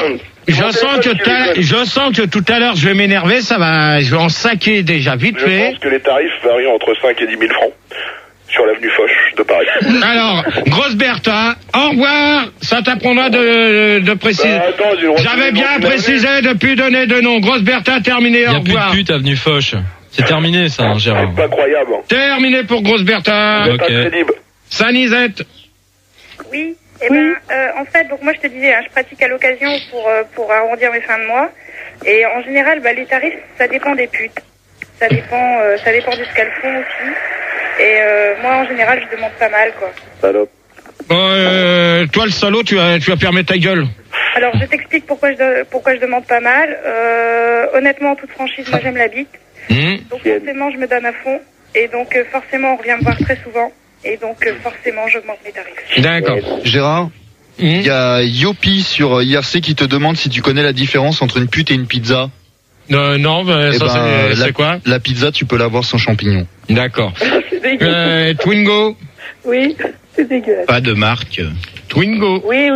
je sens que tout à l'heure je vais m'énerver, je vais en saquer déjà vite fait. Je pense que les tarifs varient entre 5 et 10 000 francs. Sur l'avenue Foch de Paris. Alors, grosse Bertha, au revoir. Ça t'apprendra de préciser. J'avais bien précisé depuis donner de nom. Grosse Bertha, terminé, au revoir. Il n'y a plus de pute avenue Foch. C'est terminé ça, hein, Gérard. C'est pas croyable. Terminé pour grosse Bertha. Ok. Sanisette. Oui. En fait, donc moi je te disais, je pratique à l'occasion pour arrondir mes fins de mois. Et en général, les tarifs, ça dépend des putes. Ça dépend de ce qu'elles font aussi. Et moi, en général, je demande pas mal, quoi. Salope. Toi, le salaud, tu vas fermer ta gueule. Alors, je t'explique pourquoi je demande pas mal. Honnêtement, en toute franchise, moi, j'aime la bite. Donc, forcément, je me donne à fond. Et donc, forcément, on revient me voir très souvent. Et donc, forcément, j'augmente mes tarifs. D'accord. Gérard, il y a Yopi sur IRC qui te demande si tu connais la différence entre une pute et une pizza. Non, c'est quoi? La pizza, tu peux l'avoir sans champignons. D'accord. Twingo? Oui. C'est dégueulasse. Pas de marque. Twingo. Oui.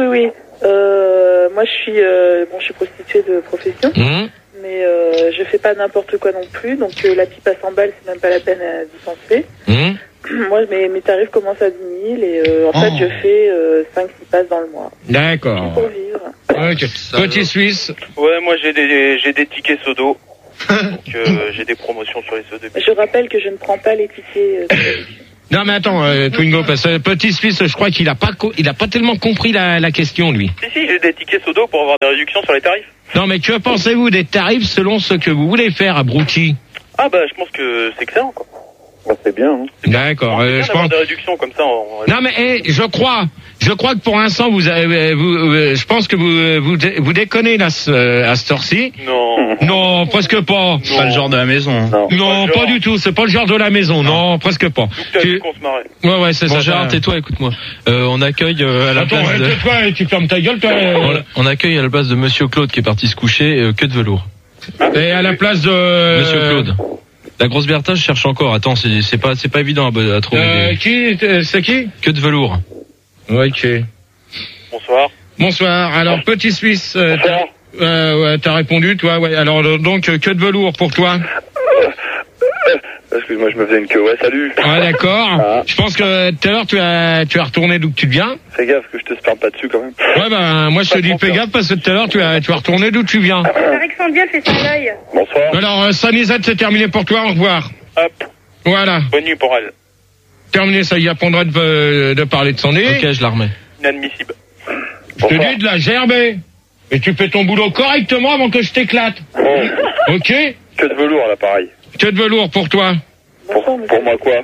Moi, je suis prostituée de profession. Mais je fais pas n'importe quoi non plus. Donc la pipe à 100 balles, c'est même pas la peine à dispenser. Moi, mes tarifs commencent à 10 000 et en fait, je fais 5-6 passes dans le mois. D'accord. Pour vivre. Ok. Petit Suisse. Ouais, moi j'ai des tickets Sodo. Donc j'ai des promotions sur les Sodo. Je rappelle que je ne prends pas les tickets. Non mais attends, Twingo, parce que Petit Suisse, je crois qu'il a pas tellement compris la question, lui. Si, j'ai des tickets Sodo pour avoir des réductions sur les tarifs. Non mais que pensez-vous des tarifs selon ce que vous voulez faire, abruti? Ah bah je pense que c'est excellent, quoi. C'est bien. Hein. D'accord. Je pense des réductions comme ça. Non mais je crois que pour l'instant je pense que vous déconnez là à cette heure-ci. Non, presque pas. C'est pas le genre de la maison. Non, pas du tout. C'est pas le genre de la maison. Non, presque pas. Qu'on se marrait. Ouais, c'est bon, ça. Gérard, tais-toi, écoute-moi. On accueille à la place de... tais-toi, tu fermes ta gueule, toi. On accueille à la place de Monsieur Claude qui est parti se coucher, queue de velours. Et à la place de... Monsieur Claude. La grosse Bertha, je cherche encore. Attends, c'est pas évident à trouver. C'est qui? Queue de velours. Ok. Bonsoir. Bonsoir. Alors, Petit Suisse, t'as répondu, toi, ouais. Alors, donc, queue de velours pour toi. Excuse-moi, je me faisais une queue. Ouais, salut. Ouais, d'accord. Je pense que tout à l'heure, tu as retourné d'où tu viens. Fais gaffe que je te sperme pas dessus quand même. Ouais, ben, moi, je te dis fais gaffe parce que tout à l'heure, tu as retourné d'où tu viens. Tarek Sandial fait ça à l'œil. Bonsoir. Alors, Sanizette, c'est terminé pour toi. Au revoir. Hop. Voilà. Bonne nuit pour elle. Terminé, ça y apprendra de parler de son nez. Ok, je la remets. Inadmissible. Je te dis de la gerber. Et tu fais ton boulot correctement avant que je t'éclate. Ok? Queue de velours à l'appareil. Queue de velours pour toi. Pour moi quoi?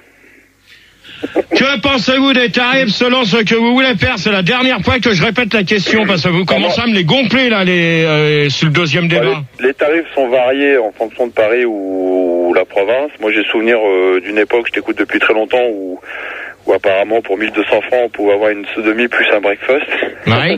Que pensez-vous des tarifs selon ce que vous voulez faire? C'est la dernière fois que je répète la question parce que vous commencez à me les gonfler là, sur le deuxième débat. Les tarifs sont variés en fonction de Paris ou la province. Moi j'ai souvenir d'une époque, je t'écoute depuis très longtemps, où apparemment pour 1200 francs on pouvait avoir une sodomie plus un breakfast. Oui.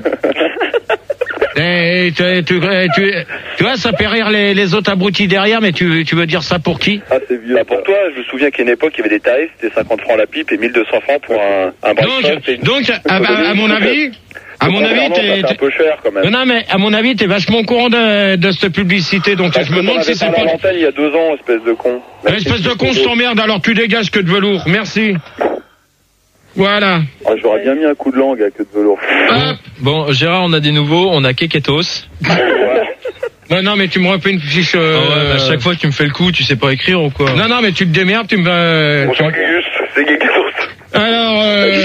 Et tu vois, ça fait rire les autres abrutis derrière, mais tu veux dire ça pour qui? Ah, c'est vieux. Pour toi, je me souviens qu'à une époque, il y avait des tarifs, c'était 50 francs la pipe et 1200 francs pour un breakfast. Donc, à mon avis... c'est un peu cher quand même. Non, mais à mon avis, t'es vachement au courant de cette publicité, donc je me demande si c'est pas... l'antenne il y a 2 ans, espèce de con. Espèce de con, je t'emmerde, alors tu dégages queue de velours. Merci. Voilà. Ah, j'aurais bien mis un coup de langue à queue de velours. Bon, Gérard, on a des nouveaux, on a Keketos. Non, mais tu me refais une fiche... à chaque fois que tu me fais le coup, tu sais pas écrire ou quoi? Non, mais tu te démerdes, tu me... Bonjour Gugus, c'est Keketos. Alors,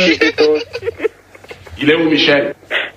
Il est où Michel?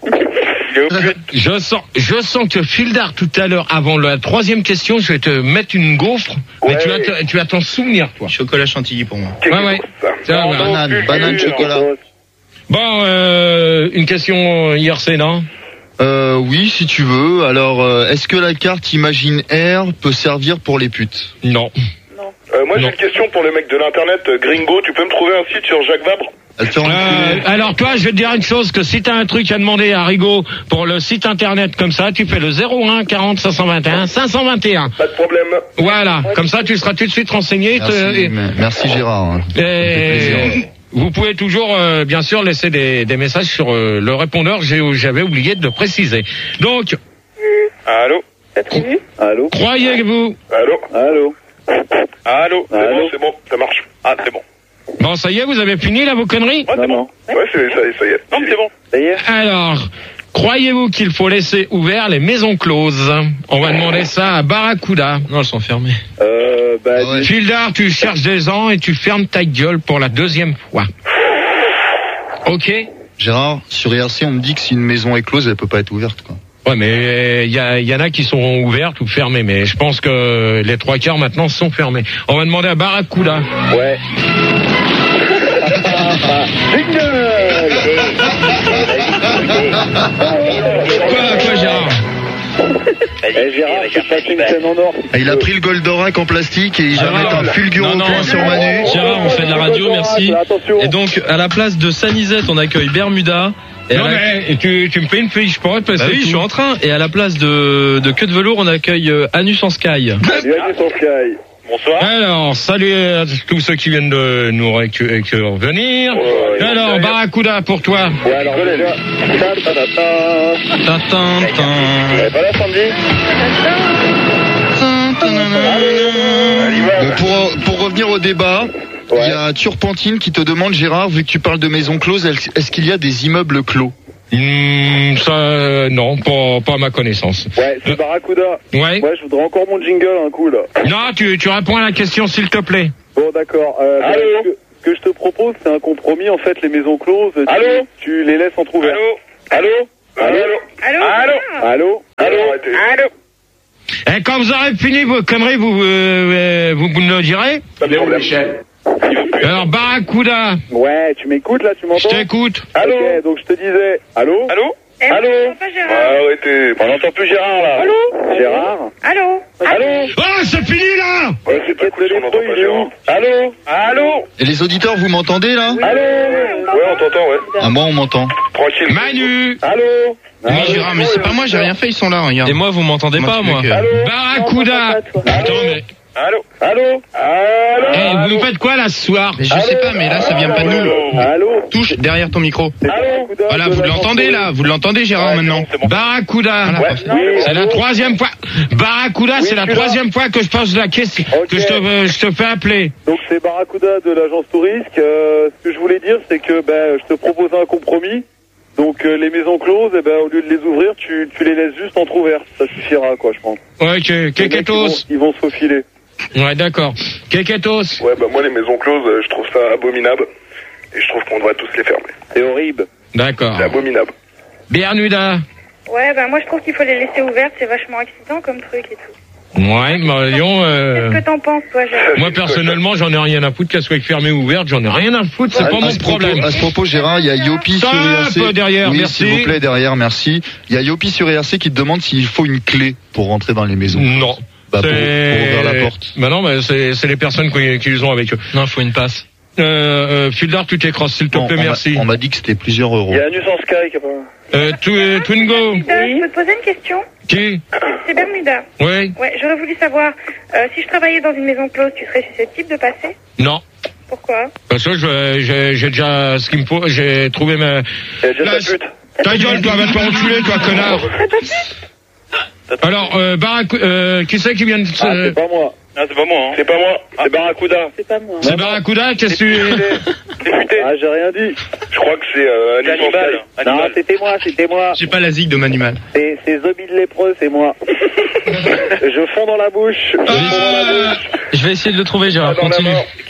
Je sens que Fildar tout à l'heure, avant la troisième question, je vais te mettre une gaufre, mais tu vas t'en souvenir, toi. Chocolat chantilly pour moi. Ouais. Banane, chocolat. Bon, une question IRC, non? Oui, si tu veux. Alors, est-ce que la carte Imagine Air peut servir pour les putes? Non. Moi, j'ai une question pour le mec de l'internet, Gringo. Tu peux me trouver un site sur Jacques Vabre? Alors toi, je vais te dire une chose, que si t'as un truc à demander à Rigaud pour le site internet comme ça, tu fais le 01 40 521 521. Pas de problème. Voilà, comme ça tu seras tout de suite renseigné. Merci Gérard. Vous pouvez toujours, bien sûr, laisser des messages sur le répondeur. J'avais oublié de le préciser. Donc. Allô. Allô. Croyez-vous. Allô. C'est bon, ça marche. Ah, c'est bon. Bon, ça y est, vous avez fini là vos conneries? Ouais, c'est bon. Ouais, ça y est. Non, mais c'est bon. Ça y est. Alors, croyez-vous qu'il faut laisser ouverts les maisons closes? On va demander ça à Barracuda. Non, elles sont fermées. Fildar, tu cherches des gens et tu fermes ta gueule pour la deuxième fois. Ok? Gérard, sur IRC, on me dit que si une maison est close, elle peut pas être ouverte, quoi. Ouais, mais il y en a qui sont ouvertes ou fermées, mais je pense que les 3/4 maintenant sont fermés. On va demander à Barracuda. Ouais. Quoi, Gérard? Gérard, c'est passé une scène en or. Il a pris le Goldorak en plastique et il va mettre un fulgurant point sur Manu. Gérard, on fait de la radio, merci. Et donc, à la place de Sanizette, on accueille Bermuda. Mais tu me fais une fiche pour être oui, je suis en train. Et à la place de queue de velours, on accueille Anus en Sky. Salut Anus en Sky. Bonsoir. Alors, salut à tous ceux qui viennent de nous revenir. Alors, Barracuda pour toi. Ouais, alors, déjà. Pas là, Sandy? Bon, pour revenir au débat, il y a Turpentine qui te demande, Gérard, vu que tu parles de maisons closes, est-ce qu'il y a des immeubles clos? Ça, non, pas à ma connaissance. Ouais, c'est Barracuda. Ouais. Ouais, je voudrais encore mon jingle un coup, là. Non, tu réponds à la question, s'il te plaît. Bon, d'accord. Ce que je te propose, c'est un compromis. En fait, les maisons closes, tu les laisses entrouvertes. Allô? Et quand vous aurez fini vos conneries, vous me le direz. Michel. Alors, Barracuda. Ouais, tu m'écoutes là, tu m'entends? Je t'écoute. Allô? Ok, donc je te disais. Allô? Arrêtez. On n'entend plus Gérard là. Allô? Gérard? Allô? Oh, c'est fini là! Ouais, c'est pas cool, on entend pas Gérard. Allô? Et les auditeurs, vous m'entendez là? Allô? Ouais, on t'entend, ouais. Ah, moi, on m'entend. Tranquille. Allô? Oui, Gérard, mais c'est pas moi, j'ai rien fait, ils sont là, regarde. Et moi, vous m'entendez pas, moi. Barracuda. Attends, mais... Allô? Eh, vous faites quoi là ce soir? Mais je sais pas, mais là, ça vient pas de nous. Allô? Touche derrière ton micro. Voilà, vous l'entendez là, vous l'entendez, Gérard, maintenant. Barracuda. C'est la troisième fois. Barracuda, c'est la troisième fois que je pose la question, que je te fais appeler. Donc c'est Barracuda de l'agence Tourisque. Ce que je voulais dire, c'est que je te propose un compromis. Donc les maisons closes, au lieu de les ouvrir, tu les laisses juste entrouvertes. Ça suffira, quoi, je pense. Ouais, Keketos. Ils vont se faufiler. Ouais, d'accord. Keketos. Ouais, moi les maisons closes, je trouve ça abominable. Et je trouve qu'on devrait tous les fermer. C'est horrible. D'accord. C'est abominable. Bernuda. Ouais, moi je trouve qu'il faut les laisser ouvertes, c'est vachement excitant comme truc et tout. Ouais, Marion. Qu'est-ce que t'en penses, toi, Gérard? Moi personnellement, j'en ai rien à foutre qu'elle soit fermée ou ouverte, j'en ai rien à foutre, c'est pas mon problème. À ce propos, Gérard, il y a Yopi sur ERC. Un peu derrière, oui, merci. s'il vous plaît, derrière, merci. Il y a Yopi sur ERC qui te demande s'il faut une clé pour rentrer dans les maisons. Non. Pour ouvrir la porte. Bah non, c'est les personnes qui les ont avec eux. Non, il faut une passe. Fildar, tu t'écrosses, s'il te plaît, merci. On m'a dit que c'était plusieurs euros. Il y a Anus en Sky qui a pas... Je Twingo. peux te poser une question? Qui? C'est Bermuda. Oui. Ouais, j'aurais voulu savoir, si je travaillais dans une maison close, tu serais susceptible de passer? Non. Pourquoi? Parce que j'ai déjà ce qu'il me faut, j'ai trouvé ma... Ta gueule, toi, va te faire enculer, toi, connard. Alors, qui c'est qui vient de... c'est pas moi. Ah, c'est pas moi, hein. C'est pas moi, c'est Barracuda. C'est pas moi. C'est Barracuda, qu'est-ce que tu... Ah, j'ai rien dit. Je crois que c'est Animal. Non, c'était moi. J'ai pas la zig de Manimal. C'est Zombie de lépreux, c'est moi. Je fonds dans la bouche. Je vais essayer de le trouver, Gérard, continue.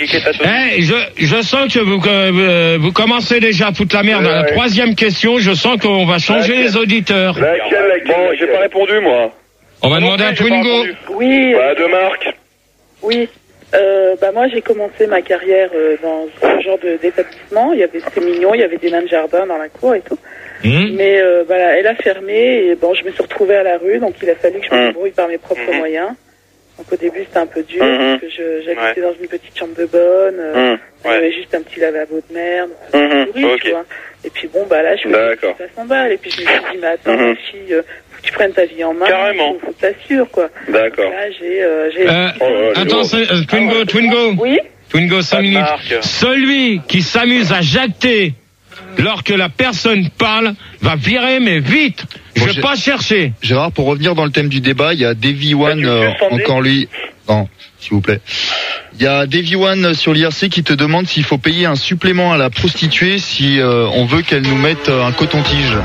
Je sens que vous commencez déjà à foutre la merde. La troisième question, je sens qu'on va changer les auditeurs. Laquelle Bon, j'ai pas répondu, moi. On va demander à Twingo. Oui. De Marc. Oui. Moi j'ai commencé ma carrière dans ce genre d'établissement. C'était mignon, il y avait des nains de jardin dans la cour et tout. Mais elle a fermé et je me suis retrouvée à la rue, donc il a fallu que je me débrouille par mes propres moyens. Donc au début c'était un peu dur parce que j'habitais dans une petite chambre de bonne, il y avait juste un petit lavabo de merde, tu vois. Et puis là je suis à 100 balles et puis je me suis dit mais attends ma fille, tu prennes ta vie en main, faut que t'assures, quoi. D'accord. Là, j'ai... Attends, Twingo. Oui. Twingo, 5 minutes. Celui qui s'amuse à jacter lorsque la personne parle va virer, mais vite. Je vais pas chercher. Gérard, pour revenir dans le thème du débat, il y a Davy One, encore lui. Non, s'il vous plaît. Il y a Davy One sur l'IRC qui te demande s'il faut payer un supplément à la prostituée si on veut qu'elle nous mette un coton-tige.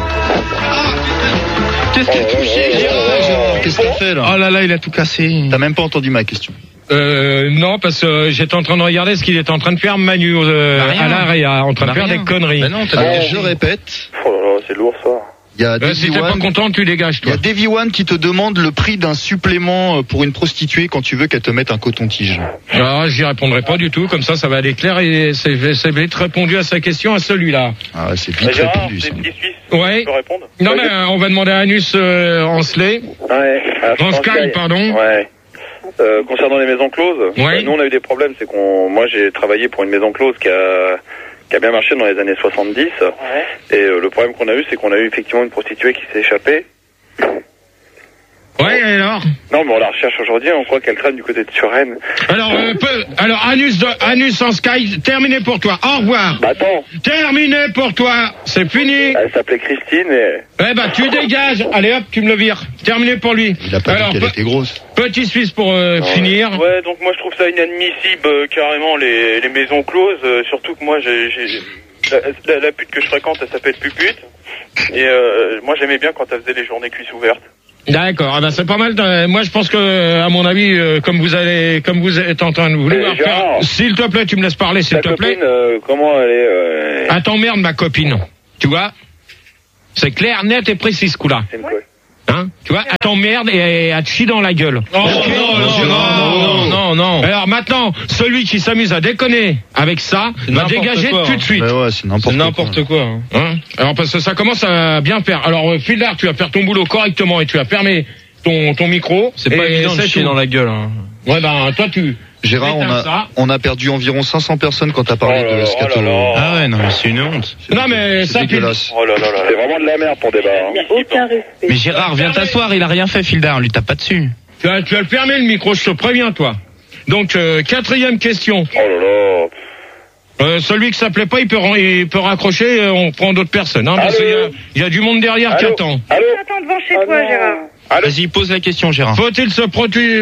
Qu'est-ce qu'il a touché, Gérard? Qu'est-ce qu'il fait là? Oh là là, il a tout cassé. T'as même pas entendu ma question. Non, parce que j'étais en train de regarder ce qu'il est en train de faire Manu à l'arrêt, en train de faire des conneries. Ben non, je répète. Oh là là, c'est lourd ça. Il y a si t'es pas content, tu dégages, toi. Il y a Davy One qui te demande le prix d'un supplément pour une prostituée quand tu veux qu'elle te mette un coton-tige. Ah, j'y répondrai pas du tout, comme ça va aller clair et c'est vite répondu à sa question, à celui-là. Ah, c'est vite répondu, ça. Ouais. Non, mais on va demander à Anus Ancelet. Ouais. En Sky, pardon. Ouais. Concernant les maisons closes, nous on a eu des problèmes, c'est moi j'ai travaillé pour une maison close qui a bien marché dans les années 70. Et le problème qu'on a eu, c'est qu'on a eu effectivement une prostituée qui s'est échappée. Ouais, alors Non, mais on la recherche aujourd'hui, on croit qu'elle traîne du côté de Suresnes. Alors, Anus en Sky, terminé pour toi. Au revoir. Bah attends. Terminé pour toi. C'est fini. Elle s'appelait Christine et... Eh bah, tu dégages. Allez hop, tu me le vires. Terminé pour lui. Il a pas dit qu'elle était grosse. Petit Suisse pour finir. Ouais, donc moi je trouve ça inadmissible, carrément, les maisons closes, surtout que moi la pute que je fréquente, elle s'appelle Pupute, et moi j'aimais bien quand elle faisait les journées cuisses ouvertes. D'accord, ah bah c'est pas mal. Moi je pense que, à mon avis, comme vous êtes en train de vouloir faire, s'il te plaît, tu me laisses parler, s'il te plaît. Comment elle est Ah, t'emmerdes ma copine, tu vois. C'est clair, net et précis ce coup-là. Hein, tu vois, elle t'emmerde et elle te chie dans la gueule. Non. Alors maintenant, celui qui s'amuse à déconner avec ça va dégager tout de suite. Ouais, c'est n'importe quoi. Hein. Alors parce que ça commence à bien faire. Alors Fildar, tu vas faire ton boulot correctement et tu vas fermer ton micro. C'est pas évident de chier dans la gueule. Hein. Ouais, ben toi tu... Gérard, on a perdu environ 500 personnes quand t'as parlé de scatologie. Ah ouais, non, mais c'est une honte. Non, mais ça, dégueulasse. Oh là là là, c'est vraiment de la merde ton débat. Il n'y a aucun respect. Mais Gérard, viens t'asseoir, il a rien fait, Fildar, on lui tape pas dessus. Tu vas le fermer le micro, je te préviens, toi. Donc, 4e question. Oh là là. Celui qui s'appelait pas, il peut raccrocher, on prend d'autres personnes. Hein, parce qu'il y a du monde derrière qui attend. Allô. Attends devant chez toi, Gérard. Vas-y, pose la question, Gérard. Faut-il se produire...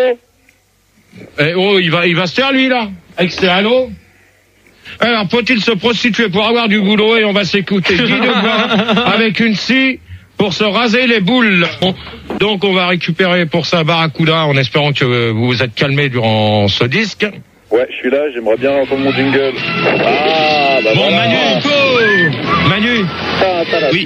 il va se taire, lui, là. Allô. Alors, faut-il se prostituer pour avoir du boulot? Et on va s'écouter Guy Debois avec une scie pour se raser les boules. Donc, on va récupérer pour ça Barracuda en espérant que vous vous êtes calmé durant ce disque. Ouais, je suis là, j'aimerais bien entendre mon jingle. Ah, bah bon, voilà. Manu. Oui.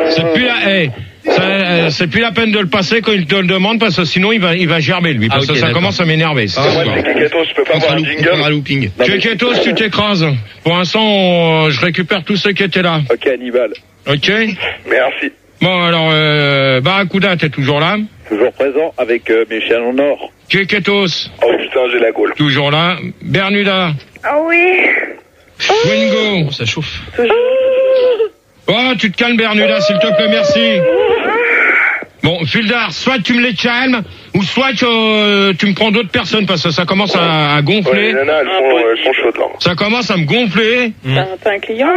C'est plus la peine de le passer quand il te le demande parce que sinon il va gerber lui parce que ça commence à m'énerver. Keketos, je peux pas avoir un jingle. Keketos, tu t'écrases. Pour l'instant, je récupère tous ceux qui étaient là. Ok, Hannibal. Ok. Merci. Bon alors, Barracuda, t'es toujours là? Toujours présent avec mes chiens en or. Keketos. Oh putain, j'ai la gaule. Toujours là. Bernuda. Ah oui. Twingo. Ça chauffe. Oh, tu te calmes, Bernuda, s'il te plaît, merci. Bon, Fildar, soit tu me les calmes, ou soit tu me prends d'autres personnes, parce que ça commence à gonfler. Ouais, les nanas, elles sont chaudes, là. Ça commence à me gonfler. T'as un client?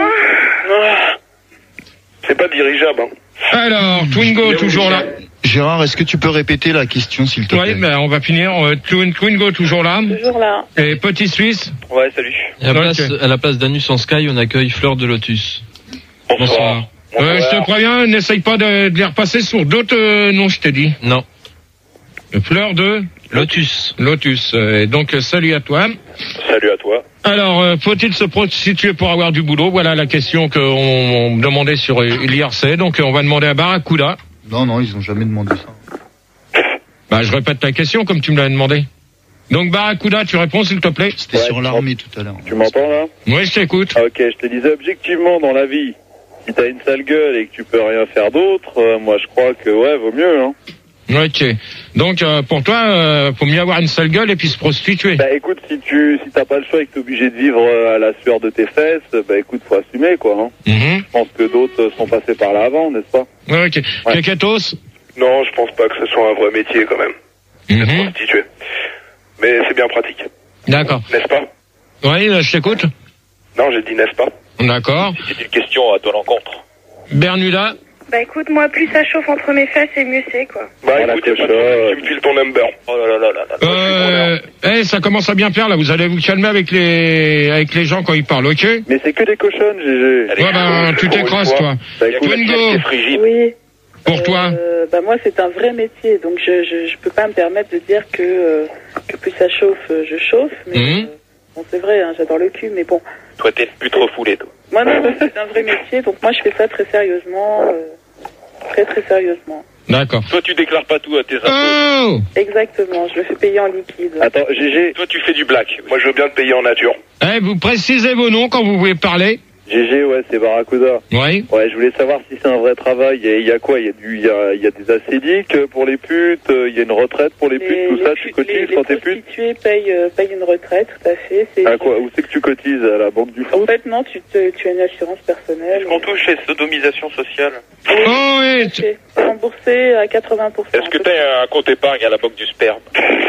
C'est pas dirigeable, hein. Alors, Twingo, toujours là. Gérard, est-ce que tu peux répéter la question, s'il te plaît? Oui, ben, on va finir. Twingo, toujours là. Toujours là. Et Petit Suisse. Ouais, salut. À la place d'Anus en Sky, on accueille Fleur de Lotus. Bonsoir. Je te préviens, n'essaye pas de les repasser sur d'autres noms, je t'ai dit. Non. Fleur de Lotus. Lotus. Donc, salut à toi. Salut à toi. Alors, faut-il se prostituer pour avoir du boulot? Voilà la question qu'on me demandait sur l'IRC. Donc, on va demander à Barracuda. Non, ils ont jamais demandé ça. Bah, je répète ta question comme tu me l'as demandé. Donc, Barracuda, tu réponds, s'il te plaît? C'était sur l'armée tout à l'heure. Tu m'entends, là? Oui, je t'écoute. Ok, je te disais objectivement dans la vie. Si t'as une sale gueule et que tu peux rien faire d'autre, moi je crois que ouais, vaut mieux, hein. Ok. Donc pour toi, faut mieux avoir une sale gueule et puis se prostituer. Bah écoute, si t'as pas le choix et que t'es obligé de vivre à la sueur de tes fesses, bah écoute, faut assumer quoi, hein. Je pense que d'autres sont passés par là avant, n'est-ce pas? Ok. Keketos? Non, je pense pas que ce soit un vrai métier quand même. De prostituer. Mais c'est bien pratique. D'accord. N'est-ce pas? Oui, je t'écoute. Non, j'ai dit n'est-ce pas? D'accord. C'est une question à ton encontre. Bernuda? Bah écoute, moi plus ça chauffe entre mes fesses et mieux c'est quoi. Bah écoute, tu me files ton number. Oh là là. Ça commence à bien faire là, vous allez vous calmer avec les gens quand ils parlent, ok? Mais c'est que des cochonnes, GG. Ouais bah tu t'écrases toi. Twingo. Oui. Pour toi? Bah moi c'est un vrai métier, donc je peux pas me permettre de dire que plus ça chauffe, je chauffe, mais bon c'est vrai, hein, j'adore le cul, mais bon. Toi t'es plus trop foulé toi. Moi non, c'est un vrai métier, donc moi je fais ça très sérieusement, très sérieusement. D'accord. Toi tu déclares pas tout à tes impôts. Oh exactement, je le fais payer en liquide. Attends, GG. Toi tu fais du black. Moi je veux bien te payer en nature. Vous précisez vos noms quand vous voulez parler. GG, ouais, c'est Barracuda. Oui. Ouais, je voulais savoir si c'est un vrai travail. Il y a quoi? Il y a des acédiques pour les putes, il y a une retraite pour les putes, tout ça, tu cotises quand t'es pute? Les prostituées payent une retraite, tout à fait. À quoi? Où c'est que tu cotises? À la banque du foot? En fait, non, tu as une assurance personnelle. Est-ce qu'on touche les sodomisations sociales? Oh oui. C'est remboursé à 80%. Est-ce que t'as un compte épargne à la banque du sperme?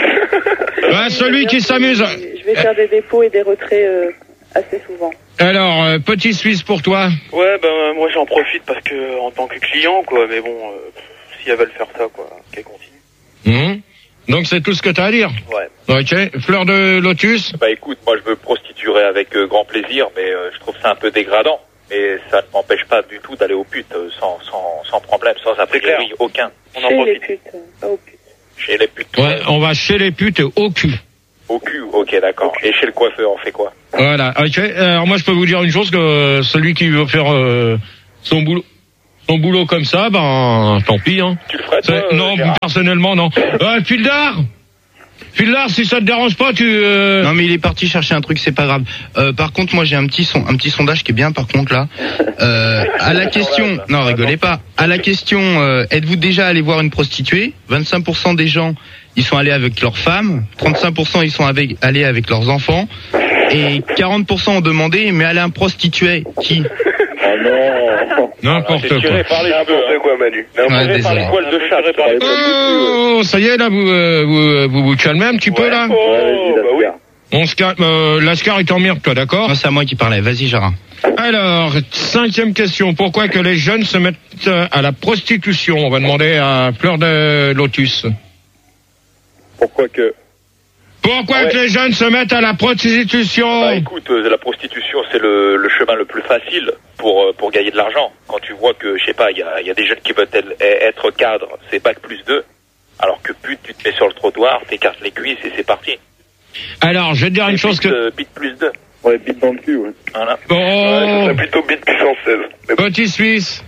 Celui qui s'amuse. Je vais faire des dépôts et des retraits assez souvent. Alors, petit Suisse pour toi. Ouais, ben moi j'en profite parce que en tant que client, quoi. Mais bon, si elles veulent faire ça, quoi, qu'elles continuent. Donc c'est tout ce que t'as à dire. Ouais. Ok. Fleur de lotus. Bah écoute, moi je me prostituerai avec grand plaisir, mais je trouve ça un peu dégradant. Mais ça ne m'empêche pas du tout d'aller aux putes sans problème, sans a priori aucun. On en Chez profite. les putes, pas aux putes. Chez les putes. Ouais, on va chez les putes au cul. Au cul, ok, d'accord. Et chez le coiffeur, on fait quoi? Voilà, ok. Alors moi je peux vous dire une chose, que celui qui veut faire son boulot comme ça, ben tant pis. Hein. Tu le ferais toi, non, Gérard? personnellement non. Fildar, si ça te dérange pas, tu. Non mais il est parti chercher un truc, c'est pas grave. Par contre, moi j'ai un petit sondage qui est bien. Par contre là, à la question, non rigolez pas. À la question, êtes-vous déjà allé voir une prostituée? 25% des gens, ils sont allés avec leurs femmes. 35% ils sont allés avec leurs enfants. Et 40% ont demandé, mais aller un prostitué qui? Oh non. N'importe quoi. N'importe quoi, Manu. Ouais, Par les poils de chat, Oh, ça y est là, vous calmez un petit peu là. Oh, bah oui. On se calme. Lascar est en mire, toi, d'accord? Non, c'est à moi qui parlais. Vas-y, Gérard. Alors, 5e question. Pourquoi que les jeunes se mettent à la prostitution? On va demander à Fleur de Lotus. Pourquoi que les jeunes se mettent à la prostitution? Bah écoute, la prostitution c'est le chemin le plus facile pour gagner de l'argent. Quand tu vois que, je sais pas, il y a des jeunes qui veulent être cadres, c'est bac plus 2, alors que pute, tu te mets sur le trottoir, t'écartes les cuisses et c'est parti. Alors, je vais te dire une chose que... Bite plus 2. Ouais, bite dans le cul, ouais. Voilà. Oh, Ouais, c'est plutôt bite puissance 16. Mais bon. petit Suisse.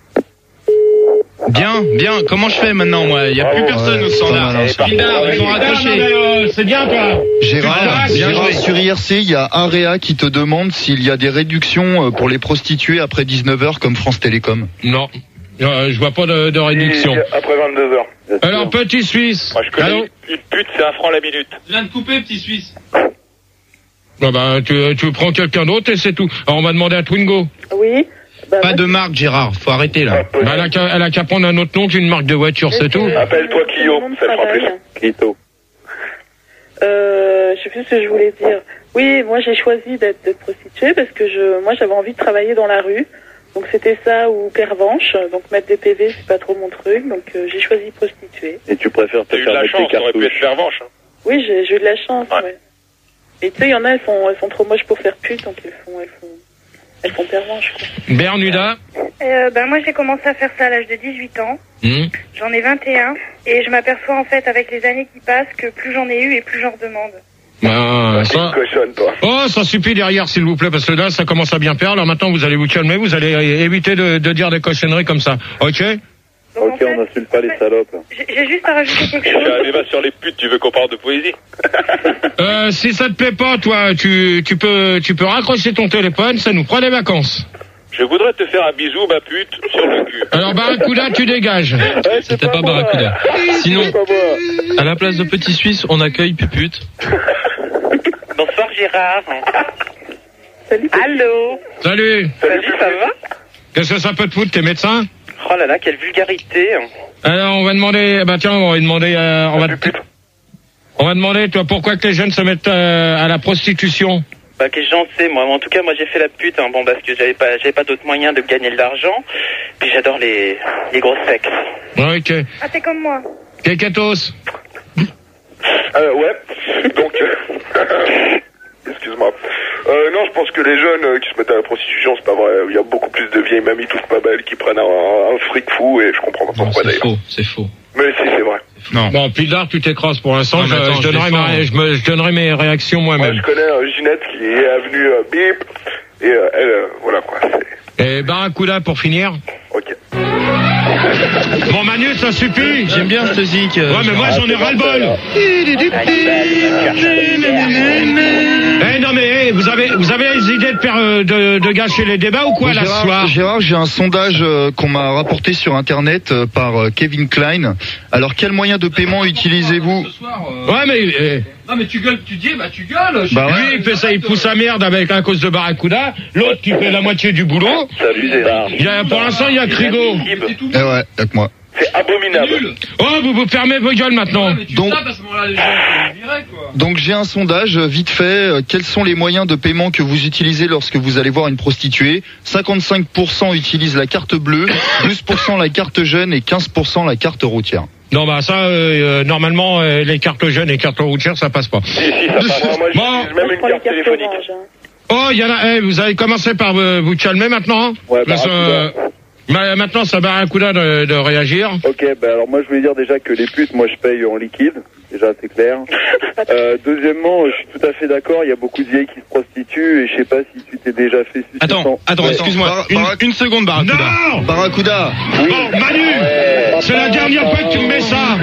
Bien. Comment je fais maintenant, moi? Il y a plus personne au standard. Fildar, ils ont raccroché. C'est bien, toi. Gérard, Bien joué. sur IRC, il y a Area qui te demande s'il y a des réductions pour les prostituées après 19h comme France Télécom. Non. Je vois pas de réduction. Après 22h. Alors, petit Suisse. Moi je connais une pute, c'est 1 franc la minute. Je viens de couper, petit Suisse. Tu prends quelqu'un d'autre et c'est tout. Alors, on va demander à Twingo. Oui. Pas de marque, Gérard. Faut arrêter là. Elle a qu'à prendre un autre nom qu'une marque de voiture, c'est tout. Appelle-toi Clio, ça fera plus. Clito. Je sais plus ce que je voulais dire. Oui, moi j'ai choisi d'être prostituée parce que moi j'avais envie de travailler dans la rue. Donc c'était ça ou pervenche. Donc mettre des PV c'est pas trop mon truc. Donc j'ai choisi prostituée. Et tu préfères te T'as eu de faire la mettre chance, tes t'aurais pu être cartouches? pervenche. Oui, j'ai eu de la chance. Ouais. Et tu sais, il y en a, elles sont trop moches pour faire pute, donc elles font pervenche. Bermuda. Moi j'ai commencé à faire ça à l'âge de 18 ans. J'en ai 21 et je m'aperçois en fait avec les années qui passent que plus j'en ai eu et plus j'en redemande. Ça... Cochonne, toi. Oh, ça suffit derrière, s'il vous plaît, parce que là, ça commence à bien perdre. Alors maintenant, vous allez vous calmer, vous allez éviter de dire des cochonneries comme ça. Ok? Ok, on n'insulte pas les salopes. J'ai juste à rajouter quelque J'ai chose. un débat sur les putes, tu veux qu'on parle de poésie? Si ça te plaît pas, toi, tu peux raccrocher ton téléphone, ça nous fera des vacances. Je voudrais te faire un bisou, ma pute, sur le cul. Alors, Barracuda, tu dégages. C'était pas Barracuda. Sinon, à la place de Petit Suisse, on accueille Pupute. Bonsoir Gérard. Salut. Allô. Salut. Salut, ça va? Qu'est-ce que ça peut te foutre, t'es médecin? Oh là là, quelle vulgarité. Alors, on va demander, on va demander, toi, pourquoi que les jeunes se mettent à la prostitution? Bah, qu'est-ce que j'en sais, moi. En tout cas, moi, j'ai fait la pute, hein. Bon, parce que j'avais pas d'autre moyen de gagner de l'argent. Puis j'adore les gros sexes. Ok. Ah, t'es comme moi. Keketos. Ouais. Donc, excuse-moi. Non, je pense que les jeunes qui se mettent à la prostitution, c'est pas vrai. Il y a beaucoup plus de vieilles mamies toutes pas belles qui prennent un fric fou et je comprends pas pourquoi d'ailleurs. C'est faux. Mais si, c'est vrai. Non. Bon, Pildar, tu t'écrases pour l'instant. Non, mais attends, je donnerai mes réactions moi-même. Moi, je connais Ginette qui est avenue Bip et elle, voilà quoi. Et Barracuda pour finir. Ok. Bon Manu, ça suffit. J'aime bien cette zik. Ouais, mais moi j'en ai ras-le-bol. Non mais vous avez les idées de faire de gâcher les débats ou quoi là ce soir? Gérard, j'ai un sondage qu'on m'a rapporté sur internet par Kevin Klein. Alors quel moyen de paiement utilisez-vous? Ouais mais non mais tu gueules, tu dis tu gueules. Bah ouais. Lui il fait ça, il pousse sa merde avec à cause de Barracuda. L'autre qui fait la moitié du boulot. C'est abusé. Pour l'instant il y a Crigo. Eh ouais, avec moi. C'est abominable. Oh, vous fermez vos gueules maintenant. Donc j'ai un sondage vite fait. Quels sont les moyens de paiement que vous utilisez lorsque vous allez voir une prostituée? 55% utilisent la carte bleue, 12% la carte jeune et 15% la carte routière. Non bah ça normalement les cartes jeunes et cartes routières ça passe pas. Si, ça passe. Moi j'utilise même une carte téléphonique. Oh, il y en a. Vous avez commencé par vous calmer maintenant. Ouais. Maintenant, ça va un coup de réagir. Ok, alors moi je voulais dire déjà que les putes, moi je paye en liquide. Déjà, c'est clair. Deuxièmement, je suis tout à fait d'accord, il y a beaucoup de vieilles qui se prostituent et je sais pas si tu t'es déjà fait sucer. Attends, excuse-moi. Une seconde, Barracuda. Non Barracuda. Oui. Bon, Manu, c'est la dernière fois que tu me mets ça.